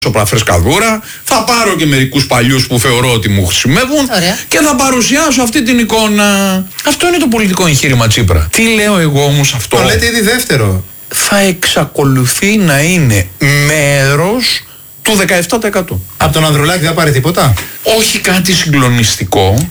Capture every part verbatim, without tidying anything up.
σοπρά φρεσκαδούρα, θα πάρω και μερικούς παλιούς που θεωρώ ότι μου χρησιμεύουν. Ωραία. Και θα παρουσιάσω αυτή την εικόνα. Αυτό είναι το πολιτικό εγχείρημα Τσίπρα. Τι λέω εγώ όμως αυτό? Το λέτε ήδη δεύτερο. Θα εξακολουθεί να είναι μέρος του δεκαεπτά τοις εκατό. Από τον Ανδρουλάκη δεν πάρει τίποτα? Όχι κάτι συγκλονιστικό.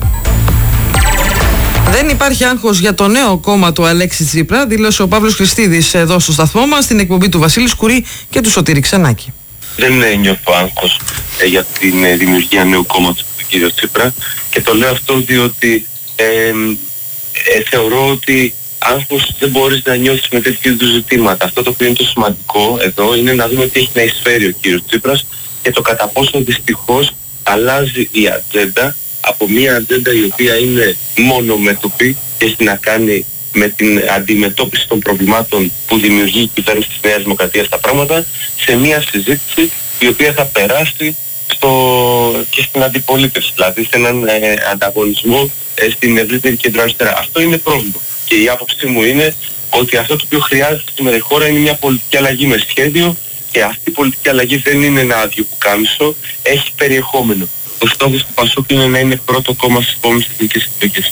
Δεν υπάρχει άγχος για το νέο κόμμα του Αλέξη Τσίπρα, δήλωσε ο Παύλος Χριστίδης εδώ στο σταθμό μας, στην εκπομπή του Βασίλη Σκουρί και του Σωτήρη Ξενάκη. Δεν νιώθω άγχος ε, για την ε, δημιουργία νέου κόμματος του κ. Τσίπρα, και το λέω αυτό διότι ε, ε, θεωρώ ότι άγχος δεν μπορείς να νιώσεις με τέτοιου είδους ζητήματα. Αυτό το οποίο είναι το σημαντικό εδώ είναι να δούμε τι έχει να εισφέρει ο κ. Τσίπρας και το κατά πόσο δυστυχώς αλλάζει η ατζέντα από μια ατζέντα η οποία είναι μονομέτωπη και έχει να κάνει με την αντιμετώπιση των προβλημάτων που δημιουργεί η κυβέρνηση της Νέας Δημοκρατίας στα πράγματα, σε μια συζήτηση η οποία θα περάσει στο, και στην αντιπολίτευση, δηλαδή σε έναν ε, ανταγωνισμό ε, στην ευρύτερη κεντροαριστερά. Αυτό είναι πρόβλημα. Και η άποψή μου είναι ότι αυτό το οποίο χρειάζεται σήμερα η χώρα είναι μια πολιτική αλλαγή με σχέδιο, και αυτή η πολιτική αλλαγή δεν είναι ένα άδειο πουκάμισο, έχει περιεχόμενο. Ο στόχος του Πασόκ είναι να είναι πρώτο κόμμα στις επόμενες εθνικές εκλογές.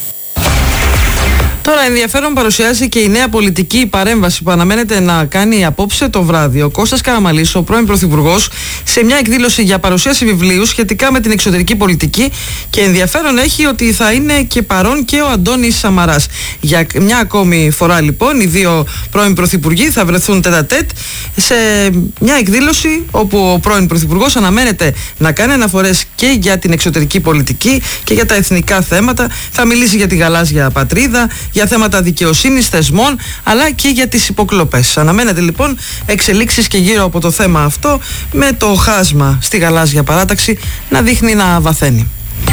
Τώρα ενδιαφέρον παρουσιάζει και η νέα πολιτική παρέμβαση που αναμένεται να κάνει απόψε το βράδυ ο Κώστας Καραμανλής, ο πρώην Πρωθυπουργός, σε μια εκδήλωση για παρουσίαση βιβλίου σχετικά με την εξωτερική πολιτική, και ενδιαφέρον έχει ότι θα είναι και παρόν και ο Αντώνης Σαμαράς. Για μια ακόμη φορά λοιπόν οι δύο πρώην Πρωθυπουργοί θα βρεθούν τέτα-τέτ σε μια εκδήλωση όπου ο πρώην Πρωθυπουργός αναμένεται να κάνει αναφορές και για την εξωτερική πολιτική και για τα εθνικά θέματα. Θα μιλήσει για τη γαλάζια πατρίδα, για θέματα δικαιοσύνης, θεσμών, αλλά και για τις υποκλοπές. Αναμένεται λοιπόν εξελίξεις και γύρω από το θέμα αυτό, με το χάσμα στη γαλάζια παράταξη να δείχνει να βαθαίνει.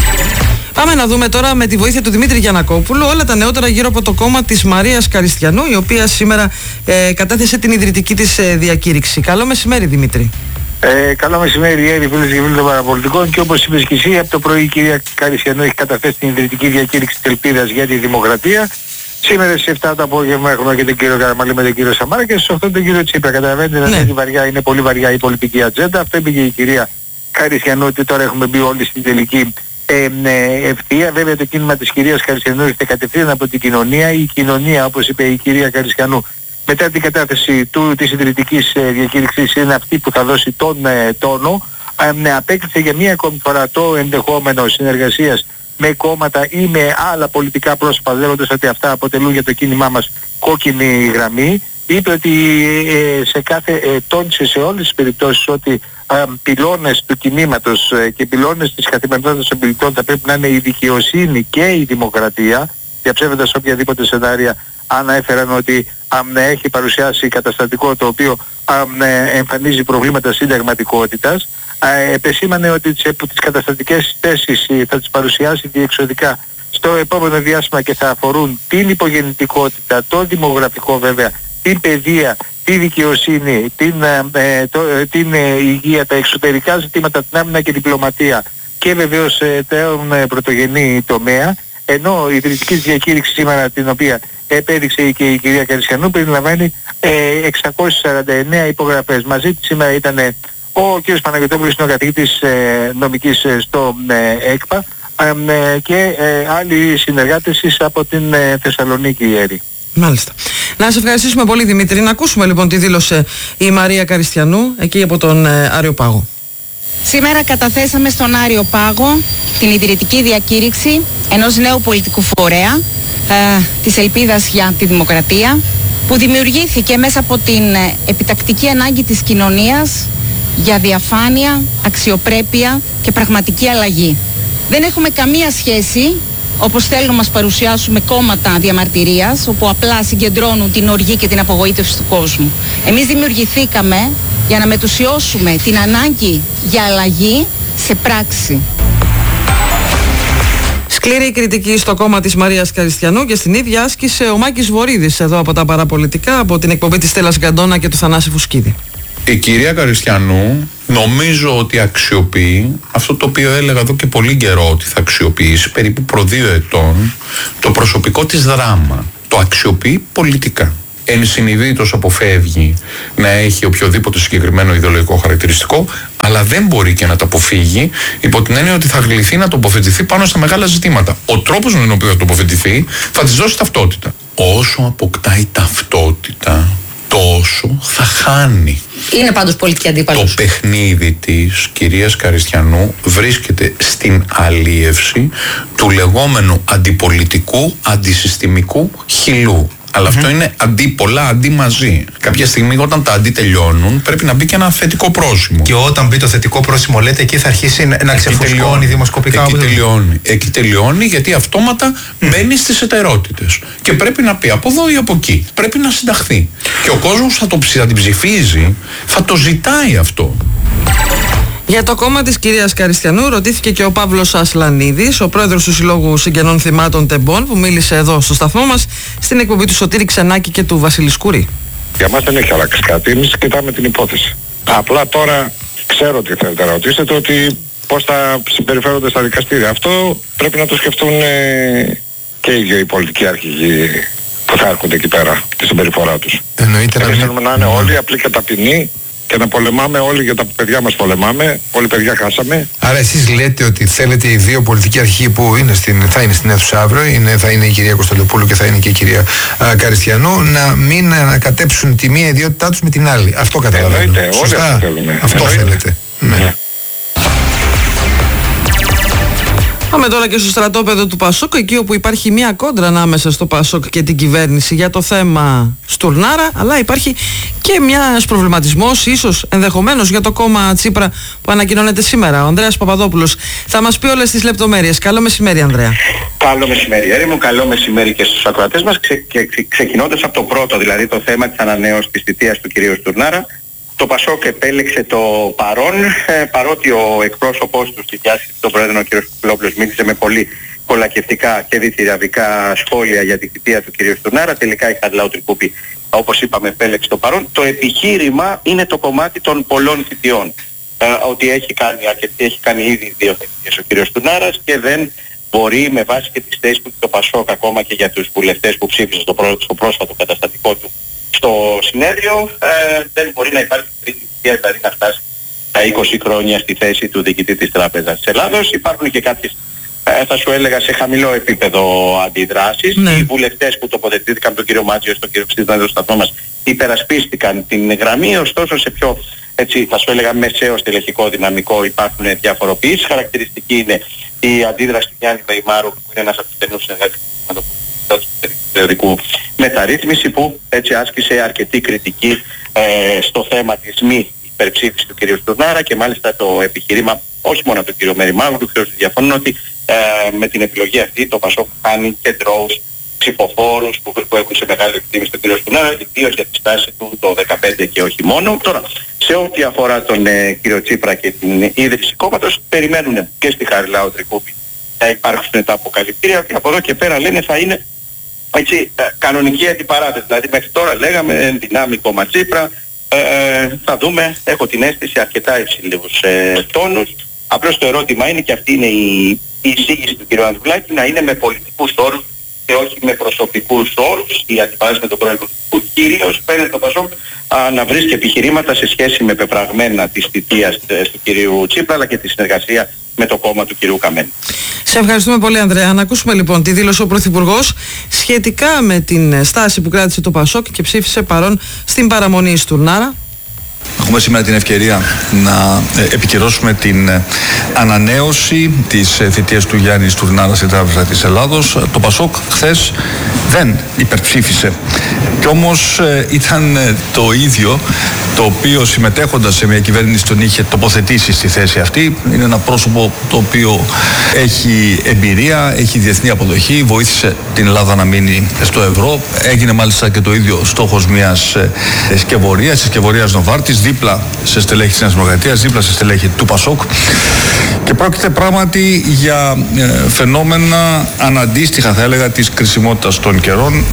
Πάμε να δούμε τώρα με τη βοήθεια του Δημήτρη Γιαννακόπουλου όλα τα νεότερα γύρω από το κόμμα της Μαρίας Καριστιανού, η οποία σήμερα ε, κατέθεσε την ιδρυτική της ε, διακήρυξη. Καλό μεσημέρι, Δημήτρη. Ε, καλό μεσημέρι, Έρη, φίλες και φίλοι των παραπολιτικών. Και όπως είπες και εσύ, από το πρωί η κυρία Καριστιανού έχει καταθέσει την ιδρυτική διακήρυξη της Ελπίδας για τη Δημοκρατία. Σήμερα στις εφτά το απόγευμα έχουμε και τον κύριο Καραμανλή με τον κύριο Σαμάρα, και στις οκτώ τον κύριο Τσίπρα. Καταλαβαίνετε, ναι. Δηλαδή βαριά, είναι πολύ βαριά η πολιτική ατζέντα. Αυτό είπε και η κυρία Καριστιανού, ότι τώρα έχουμε μπει όλοι στην τελική ε, ε, ευθεία. Βέβαια το κίνημα της κυρίας Καριστιανού έρχεται κατευθείαν από την κοινωνία. Η κοινωνία, όπως είπε η κυρία Καριστιανού, μετά την κατάθεση του, της ιδρυτικής ε, διακήρυξης, είναι αυτή που θα δώσει τον ε, τόνο. Ε, ε, απέκτησε για μία ακόμη φορά το ενδεχόμενο συνεργασίας με κόμματα ή με άλλα πολιτικά πρόσωπα, λέγοντας ότι αυτά αποτελούν για το κίνημά μας κόκκινη γραμμή. Είπε ότι ε, σε κάθε, ε, τόνισε σε όλες τις περιπτώσεις ότι ε, πυλώνες του κινήματος ε, και πυλώνες της καθημερινότητας των πολιτών θα πρέπει να είναι η δικαιοσύνη και η δημοκρατία, διαψεύδοντας οποιαδήποτε σενάρια ανέφεραν ότι αν έχει παρουσιάσει καταστατικό το οποίο αν, εμφανίζει προβλήματα συνταγματικότητας. Επεσήμανε ότι τις, τις καταστατικές θέσεις θα τις παρουσιάσει διεξοδικά στο επόμενο διάστημα και θα αφορούν την υπογεννητικότητα, το δημογραφικό βέβαια, την παιδεία, τη δικαιοσύνη, την, ε, το, την ε, υγεία, τα εξωτερικά ζητήματα, την άμυνα και διπλωματία και βεβαίως ε, τον ε, πρωτογενή τομέα. Ενώ η ιδρυτική διακήρυξη σήμερα, την οποία επέδειξε και η κυρία Καριστιανού, περιλαμβάνει ε, εξακόσιες σαράντα εννέα υπογραφές. Μαζί της σήμερα ήταν ε, ο κ. Παναγιωτόπουλος, είναι ο καθηγητής ε, νομικής ε, στο ε, ΕΚΠΑ ε, και ε, άλλοι συνεργάτες από την ε, Θεσσαλονίκη, Έρη. Μάλιστα. Να σας ευχαριστήσουμε πολύ, Δημήτρη. Να ακούσουμε λοιπόν τι δήλωσε η Μαρία Καριστιανού εκεί από τον ε, Άριο Πάγο. Σήμερα καταθέσαμε στον Άριο Πάγο την ιδρυτική διακήρυξη ενός νέου πολιτικού φορέα, ε, της Ελπίδας για τη Δημοκρατία, που δημιουργήθηκε μέσα από την ε, επιτακτική ανάγκη της κοινωνίας για διαφάνεια, αξιοπρέπεια και πραγματική αλλαγή. Δεν έχουμε καμία σχέση, όπως θέλουν να μας παρουσιάσουμε, κόμματα διαμαρτυρίας, όπου απλά συγκεντρώνουν την οργή και την απογοήτευση του κόσμου. Εμείς δημιουργηθήκαμε για να μετουσιώσουμε την ανάγκη για αλλαγή σε πράξη. Σκληρή κριτική στο κόμμα της Μαρίας Καριστιανού, και στην ίδια άσκησε ο Μάκης Βορίδης εδώ από τα παραπολιτικά, από την εκπομπή της Στέλλας Γκαντώνα και του Θανάση Φουσκίδη. Η κυρία Καριστιανού νομίζω ότι αξιοποιεί αυτό το οποίο έλεγα εδώ και πολύ καιρό ότι θα αξιοποιήσει, περίπου προ δύο ετών, το προσωπικό της δράμα. Το αξιοποιεί πολιτικά. Ενσυνειδήτως αποφεύγει να έχει οποιοδήποτε συγκεκριμένο ιδεολογικό χαρακτηριστικό, αλλά δεν μπορεί και να τα αποφύγει, υπό την έννοια ότι θα γλυθεί να τοποθετηθεί πάνω στα μεγάλα ζητήματα. Ο τρόπος με τον οποίο θα τοποθετηθεί θα της δώσει ταυτότητα. Όσο αποκτάει ταυτότητα, τόσο θα χάνει. Είναι πάντως πολιτική αντίπαλος. Το παιχνίδι της κυρίας Καριστιανού βρίσκεται στην αλίευση του λεγόμενου αντιπολιτικού, αντισυστημικού χυλού. Αλλά mm-hmm. αυτό είναι αντί πολλά, αντί μαζί. Κάποια στιγμή όταν τα αντί τελειώνουν πρέπει να μπει και ένα θετικό πρόσημο. Και όταν μπει το θετικό πρόσημο, λέτε, εκεί θα αρχίσει να ξεφουσκώνει δημοσκοπικά. Εκεί τελειώνει. Εκεί τελειώνει γιατί αυτόματα mm. μπαίνει στις εταιρότητες. Και πρέπει να πει από εδώ ή από εκεί. Πρέπει να συνταχθεί. Και ο κόσμος θα, το, θα την ψηφίζει, θα το ζητάει αυτό. Για το κόμμα της κυρίας Καριστιανού ρωτήθηκε και ο Παύλος Ασλανίδης, ο πρόεδρος του Συλλόγου Συγγενών Θυμάτων Τεμπών, που μίλησε εδώ στο σταθμό μας στην εκπομπή του Σωτήρη Ξενάκη και του Βασίλη Σκούρη. Για μας δεν έχει αλλάξει κάτι, εμείς κοιτάμε την υπόθεση. Απλά τώρα ξέρω τι θέλετε να ρωτήσετε, ότι πώς θα συμπεριφέρονται στα δικαστήρια. Αυτό πρέπει να το σκεφτούν ε, και οι ίδιοι οι πολιτικοί αρχηγοί που θα έρχονται εκεί πέρα, τη συμπεριφορά τους. Εννοείται να μην... θέλουμε να είναι όλοι απλοί και ταπεινοί και να πολεμάμε όλοι, για τα παιδιά μας πολεμάμε, όλοι παιδιά χάσαμε. Άρα εσείς λέτε ότι θέλετε οι δύο πολιτικοί αρχηγοί που είναι στην, θα είναι στην αίθουσα αύριο, είναι, θα είναι η κυρία Κωνσταντοπούλου και θα είναι και η κυρία α, Καριστιανού, να μην ανακατέψουν τη μία ιδιότητά τους με την άλλη. Αυτό καταλαβαίνω. Εννοείται, όλοι αυτό θέλουμε. Αυτό Εννοείται. θέλετε. Ναι. Ναι. Πάμε τώρα και στο στρατόπεδο του Πασόκ, εκεί όπου υπάρχει μια κόντρα ανάμεσα στο Πασόκ και την κυβέρνηση για το θέμα Στουρνάρα, αλλά υπάρχει και ένας προβληματισμός, ίσως ενδεχομένως, για το κόμμα Τσίπρα που ανακοινώνεται σήμερα. Ο Ανδρέας Παπαδόπουλος θα μας πει όλες τις λεπτομέρειες. Καλό μεσημέρι, Ανδρέα. Καλό μεσημέρι, Έρημο. Καλό μεσημέρι και στους ακροατές μας. Ξε, και, ξε, ξεκινώντας από το πρώτο, δηλαδή το θέμα της ανανέωσης της θητείας του κυρίου Στουρνάρα, το Πασόκ επέλεξε το παρόν, ε, παρότι ο εκπρόσωπός του στη διάσκεψη των Πρόεδρων, ο κ. Κουκλόπουλος, μίλησε με πολύ κολακευτικά και διθυραμβικά σχόλια για τη θητεία του κ. Στουρνάρα. Τελικά η Χαριλάου Τρικούπη, όπως είπαμε, επέλεξε το παρόν. Το επιχείρημα είναι το κομμάτι των πολλών θητειών. Ε, ότι έχει κάνει, αρκετή, έχει κάνει ήδη δύο θητείες ο κ. Στουρνάρας και δεν μπορεί, με βάση και τις θέσεις του το Πασόκ, ακόμα και για τους βουλευτές που ψήφισαν στο, πρό, στο πρόσφατο καταστατικό του στο συνέδριο, ε, δεν μπορεί να υπάρχει τρίτη θητεία, δηλαδή να φτάσει τα είκοσι χρόνια στη θέση του διοικητή της Τράπεζας της Ελλάδος. Υπάρχουν και κάποιες, ε, θα σου έλεγα, σε χαμηλό επίπεδο αντιδράσεις. Ναι. Οι βουλευτές που τοποθετήθηκαν, τον κύριο Μάτζιο, τον κύριο Ψήφισμα, εδώ στο σταθμό μας, υπερασπίστηκαν την γραμμή, ωστόσο σε πιο, έτσι, θα σου έλεγα, μεσαίο στελεχικό δυναμικό υπάρχουν διαφοροποιήσεις. Χαρακτηριστική είναι η αντίδραση του Γιάννη Βεϊμάρου, που είναι ένας από τους στενούς συνεργάτες του θεωρικού μεταρρύθμιση, που έτσι άσκησε αρκετή κριτική ε, στο θέμα της μη υπερψήφισης του κ. Στουρνάρα, και μάλιστα το επιχείρημα όχι μόνο από τον κ. Μεριμάγου, του κ. διαφωνούν ότι ε, με την επιλογή αυτή το Πασόκ κάνει και ντρόους ψηφοφόρους που, που έχουν σε μεγάλη εκτίμηση τον κ. Στουρνάρα, ιδίως για τη στάση του το δεκαπέντε και όχι μόνο. Τώρα, σε ό,τι αφορά τον ε, κ. Τσίπρα και την ίδρυση κόμματος, περιμένουν και στη Χαριλάου Τρικούπη θα υπάρξουν τα αποκαλυπτήρια, και από εδώ και πέρα λένε θα είναι, έτσι, κανονική αντιπαράθεση. Δηλαδή μέχρι τώρα λέγαμε δυνάμει κόμμα Τσίπρα, ε, θα δούμε, έχω την αίσθηση, αρκετά υψηλούς ε, τόνους. Απλώς το ερώτημα είναι, και αυτή είναι η, η εισήγηση του κ. Ανδρουλάκη, να είναι με πολιτικούς όρους και όχι με προσωπικούς όρους. Η αντιπαράθεση με τον πρόεδρο που κυρίως φαίνεται το Πασόκ να βρίσκει επιχειρήματα σε σχέση με πεπραγμένα της θητείας του κ. Τσίπρα, αλλά και τη συνεργασία με το κόμμα του κ. Καμένη. Σε ευχαριστούμε πολύ, Ανδρέα. Να ακούσουμε λοιπόν τη δήλωση ο Πρωθυπουργός σχετικά με την στάση που κράτησε το Πασόκ και ψήφισε παρόν στην παραμονή Στουρνάρα. Έχουμε σήμερα την ευκαιρία να επικυρώσουμε την ανανέωση της θητείας του Γιάννη Στουρνάρα στην Τράπεζα της Ελλάδος. Το Πασόκ χθες δεν υπερψήφισε. Κι όμως ήταν το ίδιο το οποίο, συμμετέχοντας σε μια κυβέρνηση, τον είχε τοποθετήσει στη θέση αυτή. Είναι ένα πρόσωπο το οποίο έχει εμπειρία, έχει διεθνή αποδοχή, βοήθησε την Ελλάδα να μείνει στο ευρώ. Έγινε μάλιστα και το ίδιο στόχος μιας σκευωρίας, της σκευωρίας Νοβάρτης, δίπλα σε στελέχη της Νέας Δημοκρατίας, δίπλα σε στελέχη του Πασόκ. Και πρόκειται πράγματι για ε, φαινόμενα αναντίστοιχα, θα έλεγα, της κρισιμότητας των καιρών.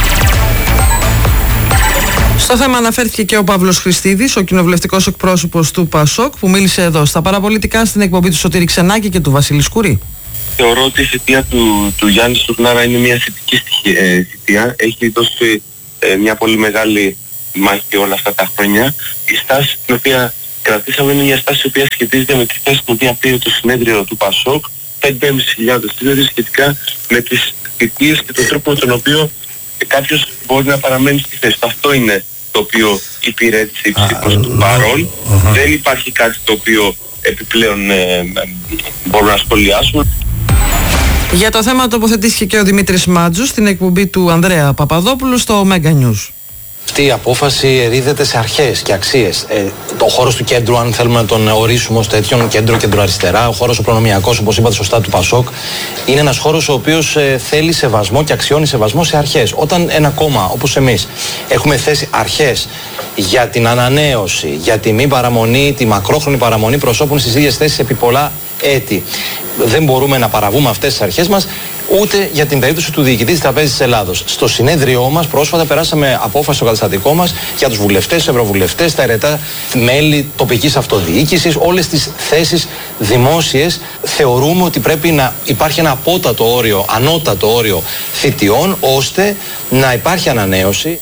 Στο θέμα αναφέρθηκε και ο Παύλος Χριστίδης, ο κοινοβουλευτικός εκπρόσωπος του Πασόκ, που μίλησε εδώ στα παραπολιτικά στην εκπομπή του Σωτήρη Ξενάκη και του Βασίλη Σκούρη. Θεωρώ ότι η θητεία του, του Γιάννη Στουρνάρα είναι μια θετική ε, θητεία. Έχει δώσει ε, μια πολύ μεγάλη μάχη όλα αυτά τα χρόνια. Η στάση την οποία κρατήσαμε μια στάση η οποία σχετίζεται με τη θέση την οποία πήρε το συνέδριο του ΠΑΣΟΚ, πέντε χιλιάδες δηλαδή σχετικά με τις θητείες και τον τρόπο με τον οποίο κάποιος μπορεί να παραμένει στη θέση. Αυτό είναι το οποίο υπηρέτησε η ψήφος του παρόν. Δεν υπάρχει κάτι το οποίο επιπλέον ε, μπορούμε να σχολιάσουμε. Για το θέμα τοποθετήθηκε και ο Δημήτρης Μάτζους στην εκπομπή του Ανδρέα Παπαδόπουλου στο Mega News. Αυτή η απόφαση ρίδεται σε αρχές και αξίες. Ε, το χώρος του κέντρου, αν θέλουμε να τον ορίσουμε ως τέτοιον, κέντρο, κέντρο-αριστερά, ο χώρος ο προνομιακός, όπως είπατε σωστά, του ΠΑΣΟΚ, είναι ένας χώρος ο οποίος ε, θέλει σεβασμό και αξιώνει σεβασμό σε αρχές. Όταν ένα κόμμα όπως εμείς έχουμε θέσει αρχές για την ανανέωση, για τη μη παραμονή, τη μακρόχρονη παραμονή προσώπων στις ίδιες θέσεις επί πολλά έτη, δεν μπορούμε να παραβούμε αυτές τις αρχές μας, ούτε για την περίπτωση του διοικητή της Τραπέζης της Ελλάδος. Στο συνέδριό μας πρόσφατα περάσαμε απόφαση στο καταστατικό μας για τους βουλευτές, ευρωβουλευτές, τα αιρετά μέλη τοπικής αυτοδιοίκησης, όλες τις θέσεις δημόσιες. Θεωρούμε ότι πρέπει να υπάρχει ένα απότατο όριο, ανώτατο όριο θητιών, ώστε να υπάρχει ανανέωση.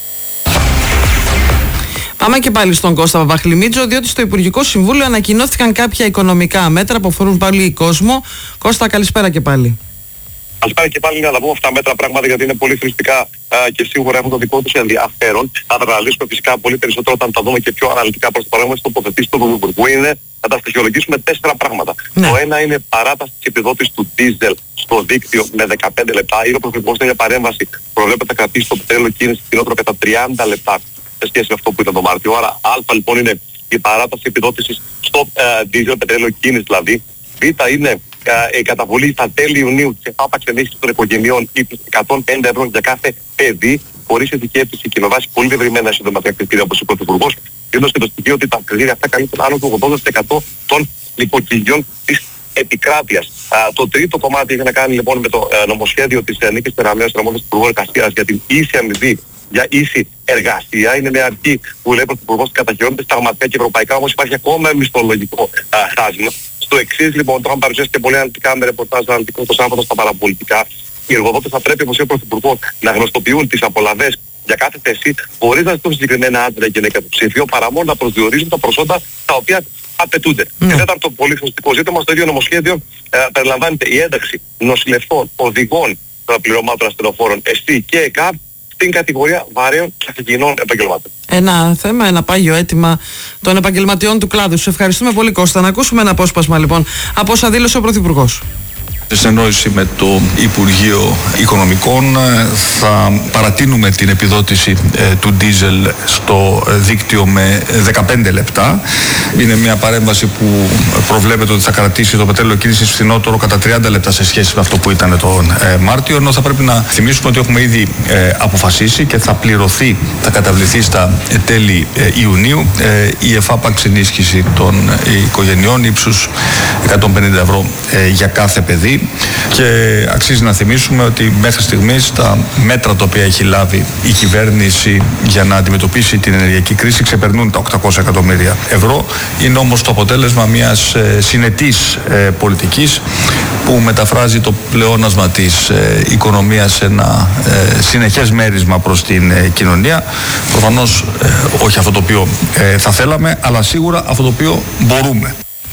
Πάμε και πάλι στον Κώστα Παπαχλημίτζο, διότι στο Υπουργικό Συμβούλιο ανακοινώθηκαν κάποια οικονομικά μέτρα που αφορούν πάλι κόσμο. Κώστα, καλησπέρα και πάλι. Καλησπέρα και πάλι, να τα πούμε αυτά τα μέτρα πράγματα, γιατί είναι πολύ χρηστικά α, και σίγουρα έχουν το δικό τους ενδιαφέρον. Θα τα αναλύσουμε φυσικά πολύ περισσότερο όταν τα δούμε και πιο αναλυτικά. Προς το παράδειγμα, στις τοποθετήσεις του Υπουργού είναι να τα στοιχειολογήσουμε τέσσερα πράγματα. Ναι. Το ένα είναι παράταση της επιδότησης του ντίζελ στο δίκτυο με δεκαπέντε λεπτά. Ή όπως ακριβώς είναι παρέμβαση, προβλέπεται να κρατήσει το πετρέλαιο κίνηση φθηνότερο κατά τριάντα λεπτά σε σχέση με αυτό που ήταν το Μάρτιο. Άρα, Α λοιπόν είναι η παράταση επιδότησης στο ντίζελ, πετρέλαιο κίνηση δηλαδή. Β είναι η καταβολή στα τέλη Ιουνίου της ΕΦΑΠΑΞ ενίσχυσης των οικογενειών ύψους εκατόν πενήντα ευρώ για κάθε παιδί, χωρίς ειδικεύση και με βάση πολύ διευρυμένα συντοματικά κριτήρια, όπως είπε ο Πρωθυπουργός, δίνοντας και το στοιχείο ότι τα κριτήρια αυτά καλύπτουν άνω του ογδόντα τοις εκατό των νοικοκυριών της επικράτειας. Α, το τρίτο κομμάτι έχει να κάνει λοιπόν με το ε, νομοσχέδιο της ε, Νίκης Περαμέως, της Υπουργού Εργασίας, για την ίση αμοιβή για ίση εργασία. Είναι μια αρχή που λέει ο Πρωθυπουργός ότι καταχειρώνεται σταγματικά και ευρωπαϊκά, όμως υπάρχει ακόμα μισθολογικό α, χάσμα. Στο εξής λοιπόν, το είχαμε παρουσιάσει και πολύ αναλυτικά με ρεπορτάζ αναλυτικό το Σάββατο στα παραπολιτικά. Οι εργοδότες θα πρέπει, όπως είπε ο Πρωθυπουργός, να γνωστοποιούν τις απολαβές για κάθε θέση, χωρίς να ζητούν συγκεκριμένα άντρα ή γυναίκα του ψήφιο, παρά μόνο να προσδιορίζουν τα προσόντα τα οποία απαιτούνται. Mm. Και τέταρτο πολύ χρηστικό ζήτημα, στο ίδιο νομοσχέδιο ε, περιλαμβάνεται η ένταξη νοσηλευτών, οδηγών των πληρωμάτων ασθενοφόρων, ΕΣΤΗ και ΕΚΑΠ στην κατηγορία βαρέων καθηγενών επαγγελμάτων. Ένα θέμα, ένα πάγιο αίτημα των επαγγελματιών του κλάδου. Σου ευχαριστούμε πολύ, Κώστα. Να ακούσουμε ένα απόσπασμα λοιπόν από όσα δήλωσε ο Πρωθυπουργός. Σε συνεννόηση με το Υπουργείο Οικονομικών θα παρατείνουμε την επιδότηση ε, του ντίζελ στο δίκτυο με δεκαπέντε λεπτά. Είναι μια παρέμβαση που προβλέπεται ότι θα κρατήσει το πετρέλαιο κίνησης φθηνότερο κατά τριάντα λεπτά σε σχέση με αυτό που ήταν τον ε, Μάρτιο, ενώ θα πρέπει να θυμίσουμε ότι έχουμε ήδη ε, αποφασίσει και θα πληρωθεί, θα καταβληθεί στα ε, τέλη ε, Ιουνίου ε, η ΕΦΑΠΑΞ ενίσχυση των ε, οικογενειών ύψους εκατόν πενήντα ευρώ ε, για κάθε παιδί. Και αξίζει να θυμίσουμε ότι μέχρι στιγμής τα μέτρα τα οποία έχει λάβει η κυβέρνηση για να αντιμετωπίσει την ενεργειακή κρίση ξεπερνούν τα οκτακόσια εκατομμύρια ευρώ. Είναι όμως το αποτέλεσμα μιας ε, συνετής ε, πολιτικής που μεταφράζει το πλεόνασμα της ε, οικονομίας σε ένα ε, συνεχές μέρισμα προς την ε, κοινωνία. Προφανώς ε, όχι αυτό το οποίο ε, θα θέλαμε, αλλά σίγουρα αυτό το οποίο μπορούμε.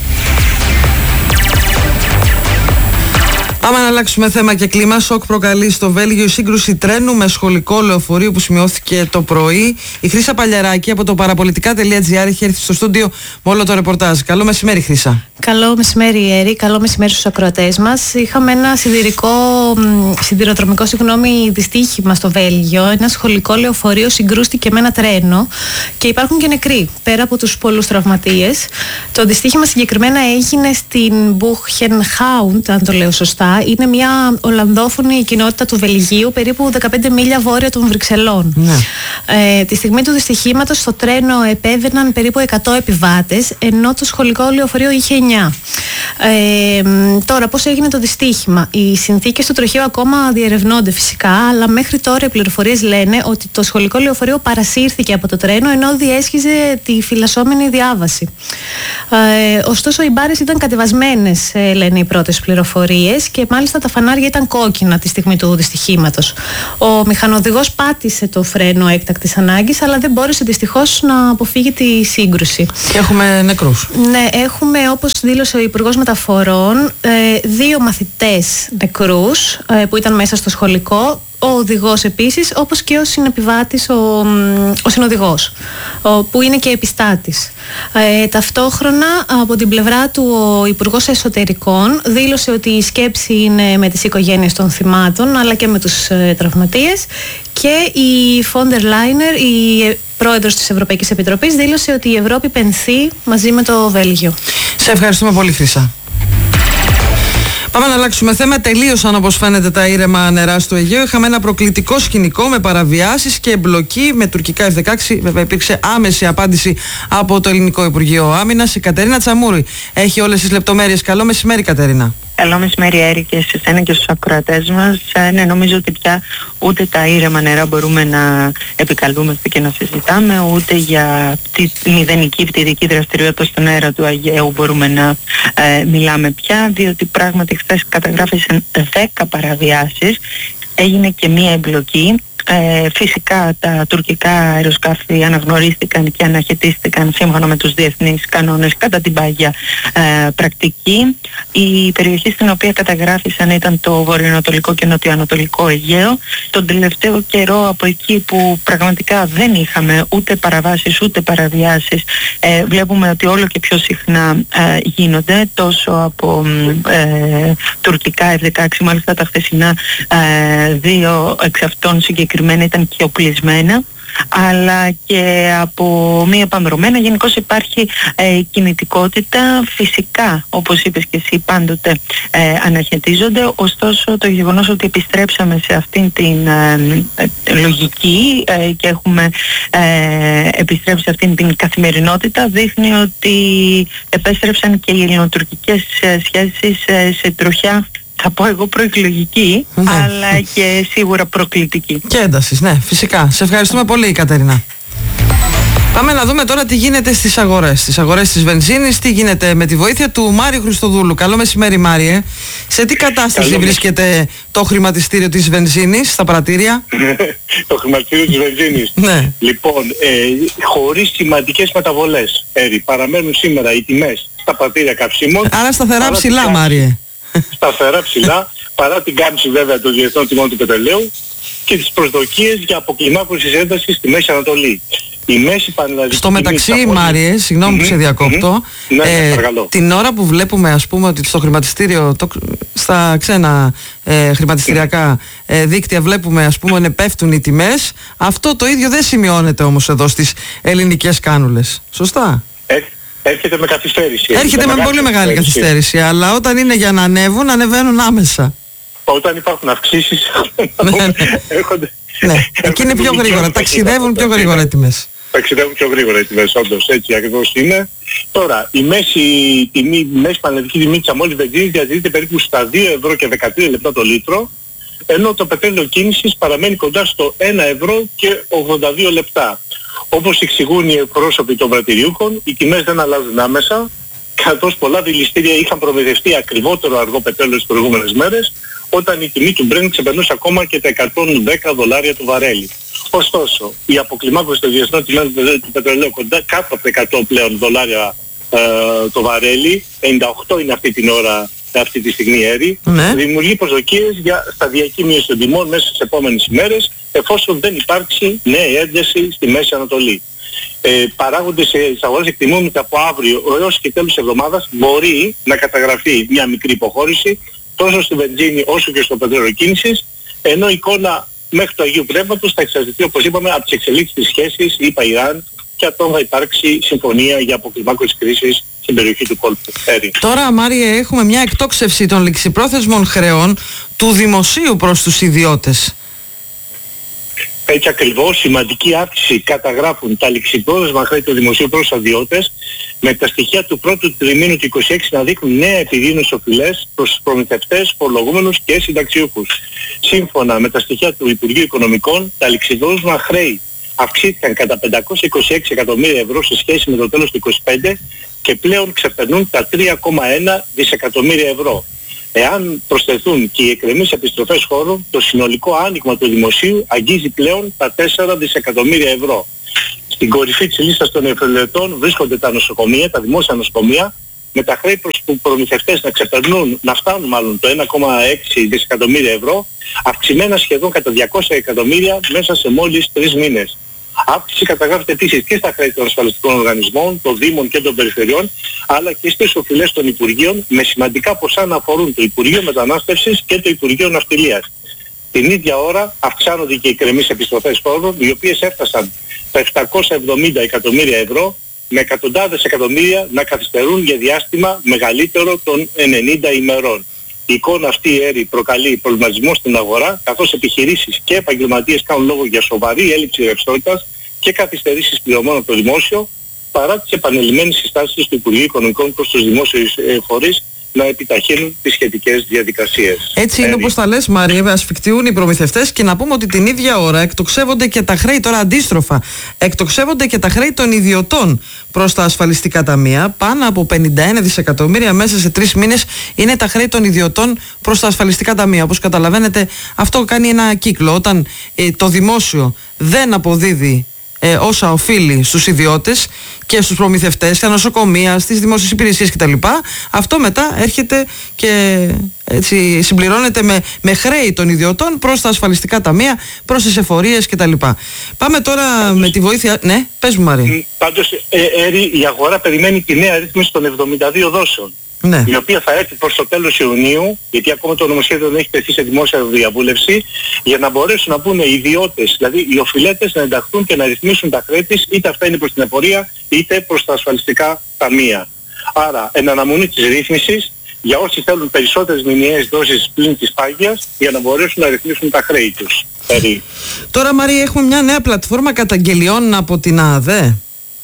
Πάμε να αλλάξουμε θέμα και κλίμα. Σοκ προκαλεί στο Βέλγιο η σύγκρουση τρένου με σχολικό λεωφορείο που σημειώθηκε το πρωί. Η Χρύσα Παλιαράκη από το παραπολιτικά τελεία τζι άρ έχει έρθει στο στούντιο με όλο το ρεπορτάζ. Καλό μεσημέρι, Χρύσα. Καλό μεσημέρι, Έρη. Καλό μεσημέρι στους ακροατές μας. Είχαμε ένα σιδηρικό, σιδηροδρομικό συγγνώμη, δυστύχημα στο Βέλγιο. Ένα σχολικό λεωφορείο συγκρούστηκε με ένα τρένο και υπάρχουν και νεκροί, πέρα από τους πολλούς τραυματίες. Το δυστύχημα συγκεκριμένα έγινε στην Μπούχενχάουντ, αν το λέω σωστά. Είναι μια Ολλανδόφωνη κοινότητα του Βελγίου, περίπου δεκαπέντε μίλια βόρεια των Βρυξελών. Ναι. Ε, τη στιγμή του δυστυχήματος στο τρένο επέβαιναν περίπου εκατό επιβάτες, ενώ το σχολικό λεωφορείο είχε εννιά. Ε, τώρα, πώς έγινε το δυστύχημα? Οι συνθήκες του τροχαίου ακόμα διερευνώνται φυσικά, αλλά μέχρι τώρα οι πληροφορίες λένε ότι το σχολικό λεωφορείο παρασύρθηκε από το τρένο ενώ διέσχιζε τη φυλασσόμενη διάβαση. Ε, ωστόσο, οι μπάρες ήταν κατεβασμένες, λένε οι πρώτες πληροφορίες, και μάλιστα τα φανάρια ήταν κόκκινα τη στιγμή του δυστυχήματος. Ο μηχανοδηγός πάτησε το φρένο έκτακτης ανάγκης, αλλά δεν μπόρεσε δυστυχώς να αποφύγει τη σύγκρουση. Και έχουμε νεκρούς. Ναι, έχουμε, όπως δήλωσε ο Υπουργός Μεταφορών, δύο μαθητές νεκρούς που ήταν μέσα στο σχολικό. Ο οδηγός επίσης, όπως και ο συνεπιβάτης, ο, ο συνοδηγός, ο, που είναι και επιστάτης. Ε, ταυτόχρονα, από την πλευρά του, ο Υπουργός Εσωτερικών δήλωσε ότι η σκέψη είναι με τις οικογένειες των θυμάτων, αλλά και με τους ε, τραυματίες. Και η Φόντερ Λάινερ, η πρόεδρος της Ευρωπαϊκής Επιτροπής, δήλωσε ότι η Ευρώπη πενθεί μαζί με το Βέλγιο. Σε ευχαριστούμε πολύ, Χρυσά. Πάμε να αλλάξουμε θέμα. Τελείωσαν, όπως φαίνεται, τα ήρεμα νερά στο Αιγαίο. Είχαμε ένα προκλητικό σκηνικό με παραβιάσεις και εμπλοκή με τουρκικά εφ δεκαέξι. Βέβαια, υπήρξε άμεση απάντηση από το Ελληνικό Υπουργείο Άμυνας. Η Κατερίνα Τσαμούρη έχει όλες τις λεπτομέρειες. Καλό μεσημέρι, Κατερίνα. Καλό μεσημέρι, Έρη, και σε εσένα και στους ακροατές μας. Ε, ναι, νομίζω ότι πια ούτε τα ήρεμα νερά μπορούμε να επικαλούμαστε και να συζητάμε, ούτε για τη μηδενική πτυρική δραστηριότητα στον αέρα του Αιγαίου μπορούμε να ε, μιλάμε πια, διότι πράγματι χθες καταγράφησαν δέκα παραβιάσεις, έγινε και μία εμπλοκή. Ε, φυσικά τα τουρκικά αεροσκάφη αναγνωρίστηκαν και αναχαιτίστηκαν σύμφωνα με τους διεθνείς κανόνες κατά την πάγια ε, πρακτική. Η περιοχή στην οποία καταγράφησαν ήταν το βορειοανατολικό και νοτιοανατολικό Αιγαίο. Τον τελευταίο καιρό, από εκεί που πραγματικά δεν είχαμε ούτε παραβάσεις ούτε παραβιάσεις, ε, βλέπουμε ότι όλο και πιο συχνά ε, γίνονται, τόσο από ε, τουρκικά εφ δεκαέξι, μάλιστα τα χθεσινά ε, δύο εξ αυτών συγκεκριμένα ήταν και οπλισμένα, αλλά και από μη επανδρομένα. Γενικώς υπάρχει ε, κινητικότητα. Φυσικά, όπως είπες και εσύ, πάντοτε ε, αναχαιτίζονται. Ωστόσο, το γεγονός ότι επιστρέψαμε σε αυτήν την ε, ε, λογική ε, και έχουμε ε, επιστρέψει σε αυτήν την καθημερινότητα δείχνει ότι επέστρεψαν και οι ελληνοτουρκικές ε, σχέσεις ε, σε τροχιά, θα πω εγώ, προεκλογική, ναι, αλλά και σίγουρα προκλητική. Και έντασης, ναι, φυσικά. Σε ευχαριστούμε πολύ, Κατερίνα. Πάμε να δούμε τώρα τι γίνεται στις αγορές. Στις αγορές της βενζίνης, τι γίνεται με τη βοήθεια του Μάριου Χριστοδούλου. Καλό μεσημέρι, Μάριε. Σε τι κατάσταση Καλό βρίσκεται το χρηματιστήριο της βενζίνης στα πρατήρια? Το χρηματιστήριο της βενζίνης. Ναι. Λοιπόν, ε, χωρίς σημαντικές μεταβολές, Έρη, παραμένουν σήμερα οι τιμές στα πρατήρια καυσίμων. Άρα σταθερά ψηλά, Μάριε. Σταθερά ψηλά, παρά την κάμψη βέβαια των διεθνών τιμών του πετρελαίου και τις προσδοκίες για αποκλιμάκωση της έντασης στη Μέση Ανατολή. Η μέση πανελλαδική. Στο μεταξύ, τιμή, Μάριε, συγγνώμη mm-hmm, που σε διακόπτω, mm-hmm, ναι, ε, την ώρα που βλέπουμε, ας πούμε, ότι στο χρηματιστήριο, το, στα ξένα ε, χρηματιστηριακά ε, δίκτυα βλέπουμε, ας πούμε, να πέφτουν οι τιμές, αυτό το ίδιο δεν σημειώνεται όμως εδώ στις ελληνικές κάνουλες. Σωστά? Ε, έρχεται με καθυστέρηση. Έρχεται με, με πολύ μεγάλη καθυστέρηση, αλλά όταν είναι για να ανέβουν, ανεβαίνουν άμεσα. Όταν υπάρχουν αυξήσεις, έρχονται... Ναι, εκεί είναι πιο γρήγορα, ταξιδεύουν πιο γρήγορα οι τιμές. Ταξιδεύουν πιο γρήγορα οι τιμές, όντως, έτσι ακριβώς είναι. Τώρα, η μέση, τιμή, η μέση πανελλαδική τιμή της αμμώλης βενζίνης διατηρείται περίπου στα δύο ευρώ και δεκατρία λεπτά το λίτρο, ενώ το πετρέλαιο κίνησης παραμένει κοντά στο ένα ευρώ και ογδόντα δύο λεπτά. Όπως εξηγούν οι εκπρόσωποι των πρατηριούχων, οι τιμές δεν αλλάζουν άμεσα, καθώς πολλά δηληστήρια είχαν προμηθευτεί ακριβότερο αργό πετρέλαιο τις προηγούμενες μέρες, όταν η τιμή του Brent ξεπερνούσε ακόμα και τα εκατόν δέκα δολάρια του βαρέλι. Ωστόσο, η αποκλιμάκωση των διεθνών τιμών του πετρελαίου κοντά κάτω από τα εκατό πλέον δολάρια ε, το βαρέλι, ενενήντα οκτώ είναι αυτή την ώρα, αυτή τη στιγμή Έρη, ναι, δημιουργεί προσδοκίες για σταδιακή μείωση των τιμών μέσα στις επόμενες ημέρες, εφόσον δεν υπάρξει νέα ένταση στη Μέση Ανατολή. Ε, παράγοντες στις αγορές εκτιμούν ότι από αύριο έως και τέλος της εβδομάδας μπορεί να καταγραφεί μια μικρή υποχώρηση τόσο στη βενζίνη όσο και στο πετρέλαιο κίνησης, ενώ η εικόνα μέχρι του Αγίου Πνεύματος θα εξαρτηθεί, όπως είπαμε, από τις εξελίξεις της σχέσης ΙΠΑ-Ιράν και αυτό θα υπάρξει συμφωνία για αποκλιμάκωση κρίσης στην περιοχή του κόλπου. Έρη. Τώρα, Μάριε, έχουμε μια εκτόξευση των ληξιπρόθεσμων χρεών του δημοσίου προς τους ιδιώτες. Έτσι ακριβώς, σημαντική αύξηση καταγράφουν τα ληξιπρόθεσμα χρέη του δημοσίου προς τους αδειώτες, με τα στοιχεία του πρώτου τριμήνου του είκοσι έξι να δείχνουν νέα επιδείνωση οφειλές προς τους προμηθευτές, φορολογούμενους και συνταξιούχους. Σύμφωνα με τα στοιχεία του Υπουργείου Οικονομικών, τα ληξιπρόθεσμα χρέη αυξήθηκαν κατά πεντακόσια είκοσι έξι εκατομμύρια ευρώ σε σχέση με το τέλος του είκοσι πέντε και πλέον ξεπερνούν τα τρία κόμμα ένα δισεκατομμύρια ευρώ. Εάν προσθεθούν και οι εκκρεμείς επιστροφές φόρων, το συνολικό άνοιγμα του δημοσίου αγγίζει πλέον τα τέσσερα δισεκατομμύρια ευρώ. Στην κορυφή της λίστας των εφελετών βρίσκονται τα νοσοκομεία, τα δημόσια νοσοκομεία, με τα χρέη προς τους προμηθευτές να ξεπερνούν, να φτάνουν μάλλον το ένα κόμμα έξι δισεκατομμύρια ευρώ, αυξημένα σχεδόν κατά διακόσια εκατομμύρια μέσα σε μόλις τρεις μήνες. Αύξηση καταγράφεται επίσης και στα χρέη των ασφαλιστικών οργανισμών, των Δήμων και των Περιφερειών, αλλά και στις οφειλές των Υπουργείων, με σημαντικά ποσά να αφορούν το Υπουργείο Μετανάστευσης και το Υπουργείο Ναυτιλίας. Την ίδια ώρα αυξάνονται και οι εκκρεμείς επιστροφές φόρων, οι οποίες έφτασαν τα επτακόσια εβδομήντα εκατομμύρια ευρώ, με εκατοντάδες εκατομμύρια να καθυστερούν για διάστημα μεγαλύτερο των ενενήντα ημερών. Η εικόνα αυτή, Έρη, προκαλεί προβληματισμό στην αγορά, καθώς επιχειρήσεις και επαγγελματίες κάνουν λόγο για σοβαρή έλλειψη ρευστότητας και καθυστερήσεις πληρωμών από το δημόσιο, παρά τις επανειλημμένες συστάσεις του Υπουργείου Οικονομικών προς τους δημόσιους φορείς να επιταχύνουν τις σχετικές διαδικασίες. Έτσι είναι όπως τα λες, Μάρια, ασφικτιούν οι προμηθευτές, και να πούμε ότι την ίδια ώρα εκτοξεύονται και τα χρέη, τώρα αντίστροφα, εκτοξεύονται και τα χρέη των ιδιωτών προς τα ασφαλιστικά ταμεία. Πάνω από πενήντα ένα δισεκατομμύρια μέσα σε τρεις μήνες είναι τα χρέη των ιδιωτών προς τα ασφαλιστικά ταμεία. Όπως καταλαβαίνετε, αυτό κάνει ένα κύκλο. Όταν ε, το δημόσιο δεν αποδίδει Ε, όσα οφείλει στους ιδιώτες και στους προμηθευτές, στα νοσοκομεία, στις δημόσιες υπηρεσίες κτλ. Αυτό μετά έρχεται και έτσι συμπληρώνεται με, με χρέη των ιδιωτών προς τα ασφαλιστικά ταμεία, προς τις εφορίες κτλ. Πάμε τώρα πάντως, με τη βοήθεια... Ναι, πες μου, Μαρία. Πάντως, ε, Έρη, η αγορά περιμένει τη νέα ρύθμιση των εβδομήντα δύο δόσεων. Ναι. Η οποία θα έρθει προς το τέλος Ιουνίου, γιατί ακόμα το νομοσχέδιο δεν έχει τεθεί σε δημόσια διαβούλευση, για να μπορέσουν να μπουν οι ιδιώτες, δηλαδή οι οφειλέτες, να ενταχθούν και να ρυθμίσουν τα χρέη της, είτε αυτά είναι προς την εφορία είτε προς τα ασφαλιστικά ταμεία. Άρα, εν αναμονή της ρύθμισης, για όσοι θέλουν περισσότερες μηνιαίες δόσεις πλην της πάγιας, για να μπορέσουν να ρυθμίσουν τα χρέη τους. Περί. Τώρα, Μαρία, έχουμε μια νέα πλατφόρμα καταγγελιών από την ΑΔΕ.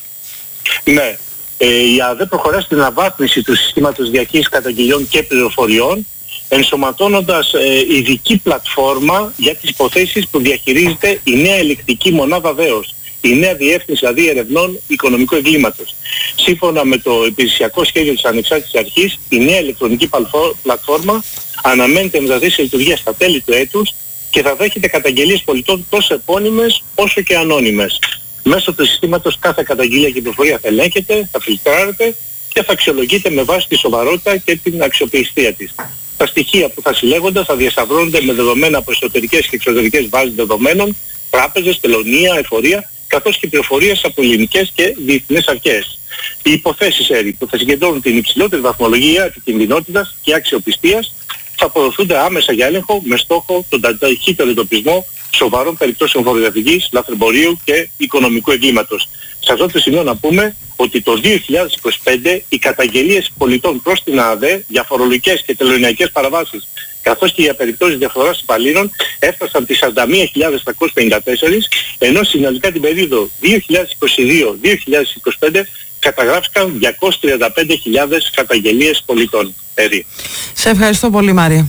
Ναι. Ε, η ΑΔΕ προχωρά στην αναβάθμιση του συστήματος διαχείρισης καταγγελιών και πληροφοριών, ενσωματώνοντας ε, ειδική πλατφόρμα για τις υποθέσεις που διαχειρίζεται η νέα ελεκτική μονάδα ΔΕΟΣ, η νέα διεύθυνση δηλαδή ερευνών οικονομικού εγκλήματος. Σύμφωνα με το υπηρεσιακό σχέδιο της Ανεξάρτητης Αρχής, η νέα ηλεκτρονική πλατφόρμα αναμένεται να τεθεί σε λειτουργία στα τέλη του έτους και θα δέχεται καταγγελίες πολιτών τόσο επώνυμες όσο και ανώνυμες. Μέσω του συστήματος κάθε καταγγελία και πληροφορία θα ελέγχεται, θα φιλτράρεται και θα αξιολογείται με βάση τη σοβαρότητα και την αξιοπιστία της. Τα στοιχεία που θα συλλέγονται θα διασταυρώνονται με δεδομένα από εσωτερικές και εξωτερικές βάσεις δεδομένων, τράπεζες, τελωνία, εφορία, καθώς και πληροφορίες από ελληνικές και διεθνείς αρχές. Οι υποθέσεις, Έρη, που θα συγκεντρώνουν την υψηλότερη βαθμολογία επικινδυνότητας και αξιοπιστίας θα αποδοθούνται άμεσα για έλεγχο με στόχο τον ταχύτερο εντοπισμό σοβαρών περιπτώσεων φοροδιαφυγής, λαθρεμπορίου και οικονομικού εγκλήματος. Σε αυτό το σημείο να πούμε ότι το δύο χιλιάδες είκοσι πέντε οι καταγγελίες πολιτών προς την ΑΔΕ για φορολογικές και τελωνειακές παραβάσεις, καθώς και για περιπτώσεις διαφθοράς υπαλλήλων, έφτασαν τις σαράντα μία χιλιάδες τριακόσιες πενήντα τέσσερα, ενώ συνολικά την περίοδο δύο χιλιάδες είκοσι δύο δύο χιλιάδες είκοσι πέντε καταγράφηκαν διακόσιες τριάντα πέντε χιλιάδες καταγγελίες πολιτών. Περί. Σε ευχαριστώ πολύ, Μάρια.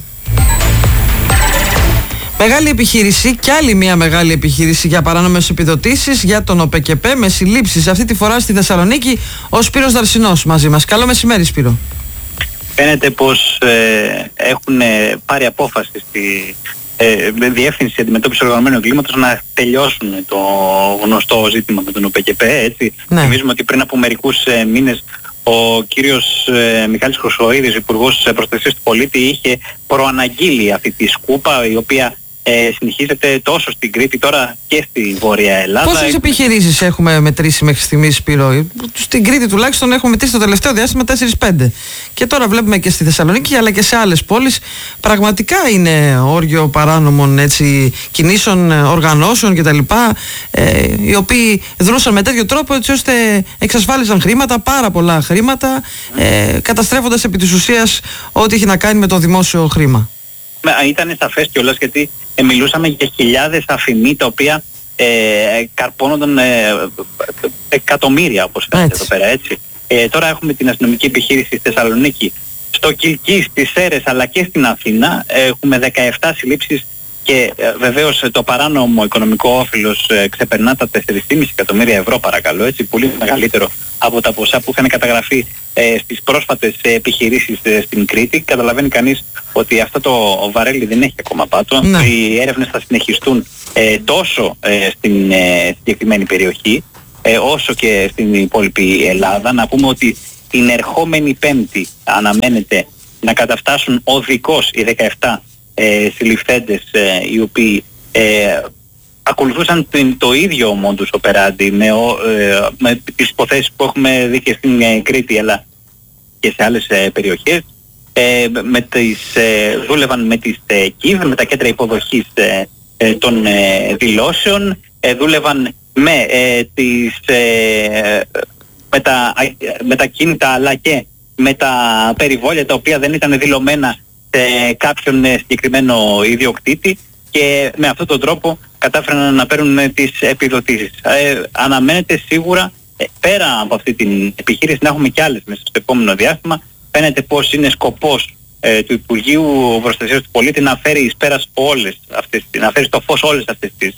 Μεγάλη επιχείρηση και άλλη μια μεγάλη επιχείρηση για παράνομες επιδοτήσεις για τον ΟΠΕΚΕΠΕ με συλλήψεις, αυτή τη φορά στη Θεσσαλονίκη. Ο Σπύρος Δαρσινός μαζί μας. Καλό μεσημέρι, Σπύρο. Φαίνεται πως ε, έχουν πάρει απόφαση στη ε, Διεύθυνση Αντιμετώπισης Οργανωμένου Εγκλήματος να τελειώσουν το γνωστό ζήτημα με τον ΟΠΕΚΕΠΕ. Έτσι. Ναι. Θυμίζουμε ότι πριν από μερικούς ε, μήνες ο κύριος ε, Μιχάλης Χρυσοοίδης, Υπουργός Προστασίας του Πολίτη, είχε προαναγγείλει αυτή τη σκούπα, η οποία Ε, συνεχίζεται τόσο στην Κρήτη τώρα και στη Βόρεια Ελλάδα. Πόσες έχουμε... επιχειρήσεις έχουμε μετρήσει μέχρι στιγμής, Σπύρο? Στην Κρήτη τουλάχιστον έχουμε μετρήσει το τελευταίο διάστημα τέσσερα πέντε. Και τώρα βλέπουμε και στη Θεσσαλονίκη αλλά και σε άλλες πόλεις. Πραγματικά είναι όργιο παράνομων έτσι, κινήσεων, οργανώσεων κτλ. Ε, οι οποίοι δρούσαν με τέτοιο τρόπο έτσι ώστε εξασφάλισαν χρήματα, πάρα πολλά χρήματα, ε, καταστρέφοντας επί της ουσίας ό,τι έχει να κάνει με το δημόσιο χρήμα. Ήταν σαφές κιόλας, γιατί ε, μιλούσαμε για χιλιάδες αφημί τα οποία ε, καρπώνονταν ε, εκατομμύρια, όπως φαίνεται εδώ πέρα, έτσι. Ε, τώρα έχουμε την αστυνομική επιχείρηση στη Θεσσαλονίκη, στο Κιλκί, στις Σέρρες αλλά και στην Αθήνα. Έχουμε δεκαεπτά συλλήψεις και ε, βεβαίως το παράνομο οικονομικό όφελος ε, ξεπερνά τα τέσσερα κόμμα πέντε εκατομμύρια ευρώ, παρακαλώ, έτσι, πολύ μεγαλύτερο από τα ποσά που είχαν καταγραφεί ε, στις πρόσφατες ε, επιχειρήσεις ε, στην Κρήτη. Καταλαβαίνει κανείς ότι αυτό το βαρέλι δεν έχει ακόμα πάτο. Ναι. Οι έρευνες θα συνεχιστούν ε, τόσο ε, στην ε, συγκεκριμένη περιοχή ε, όσο και στην υπόλοιπη Ελλάδα. Να πούμε ότι την ερχόμενη Πέμπτη αναμένεται να καταφτάσουν οδικώς οι δεκαεπτά ε, συλληφθέντες ε, οι οποίοι ε, ακολουθούσαν την, το ίδιο modus operandi με, ε, με τις υποθέσεις που έχουμε δει και στην ε, Κρήτη αλλά και σε άλλες ε, περιοχές. Ε, με τις, ε, δούλευαν με τις ε, ΚΙΒ, με τα κέντρα υποδοχής ε, ε, των ε, δηλώσεων, ε, δούλευαν με, ε, τις, ε, με, τα, με τα κίνητα αλλά και με τα περιβόλια τα οποία δεν ήταν δηλωμένα σε κάποιον ε, συγκεκριμένο ιδιοκτήτη και με αυτόν τον τρόπο κατάφεραν να παίρνουν τις επιδοτήσεις. Ε, αναμένεται σίγουρα ε, πέρα από αυτή την επιχείρηση να έχουμε κι άλλες μέσα στο επόμενο διάστημα. Φαίνεται πως είναι σκοπός ε, του Υπουργείου Προστασίας του Πολίτη να φέρει εις πέρας όλες αυτές, να φέρει στο φως όλες αυτές τις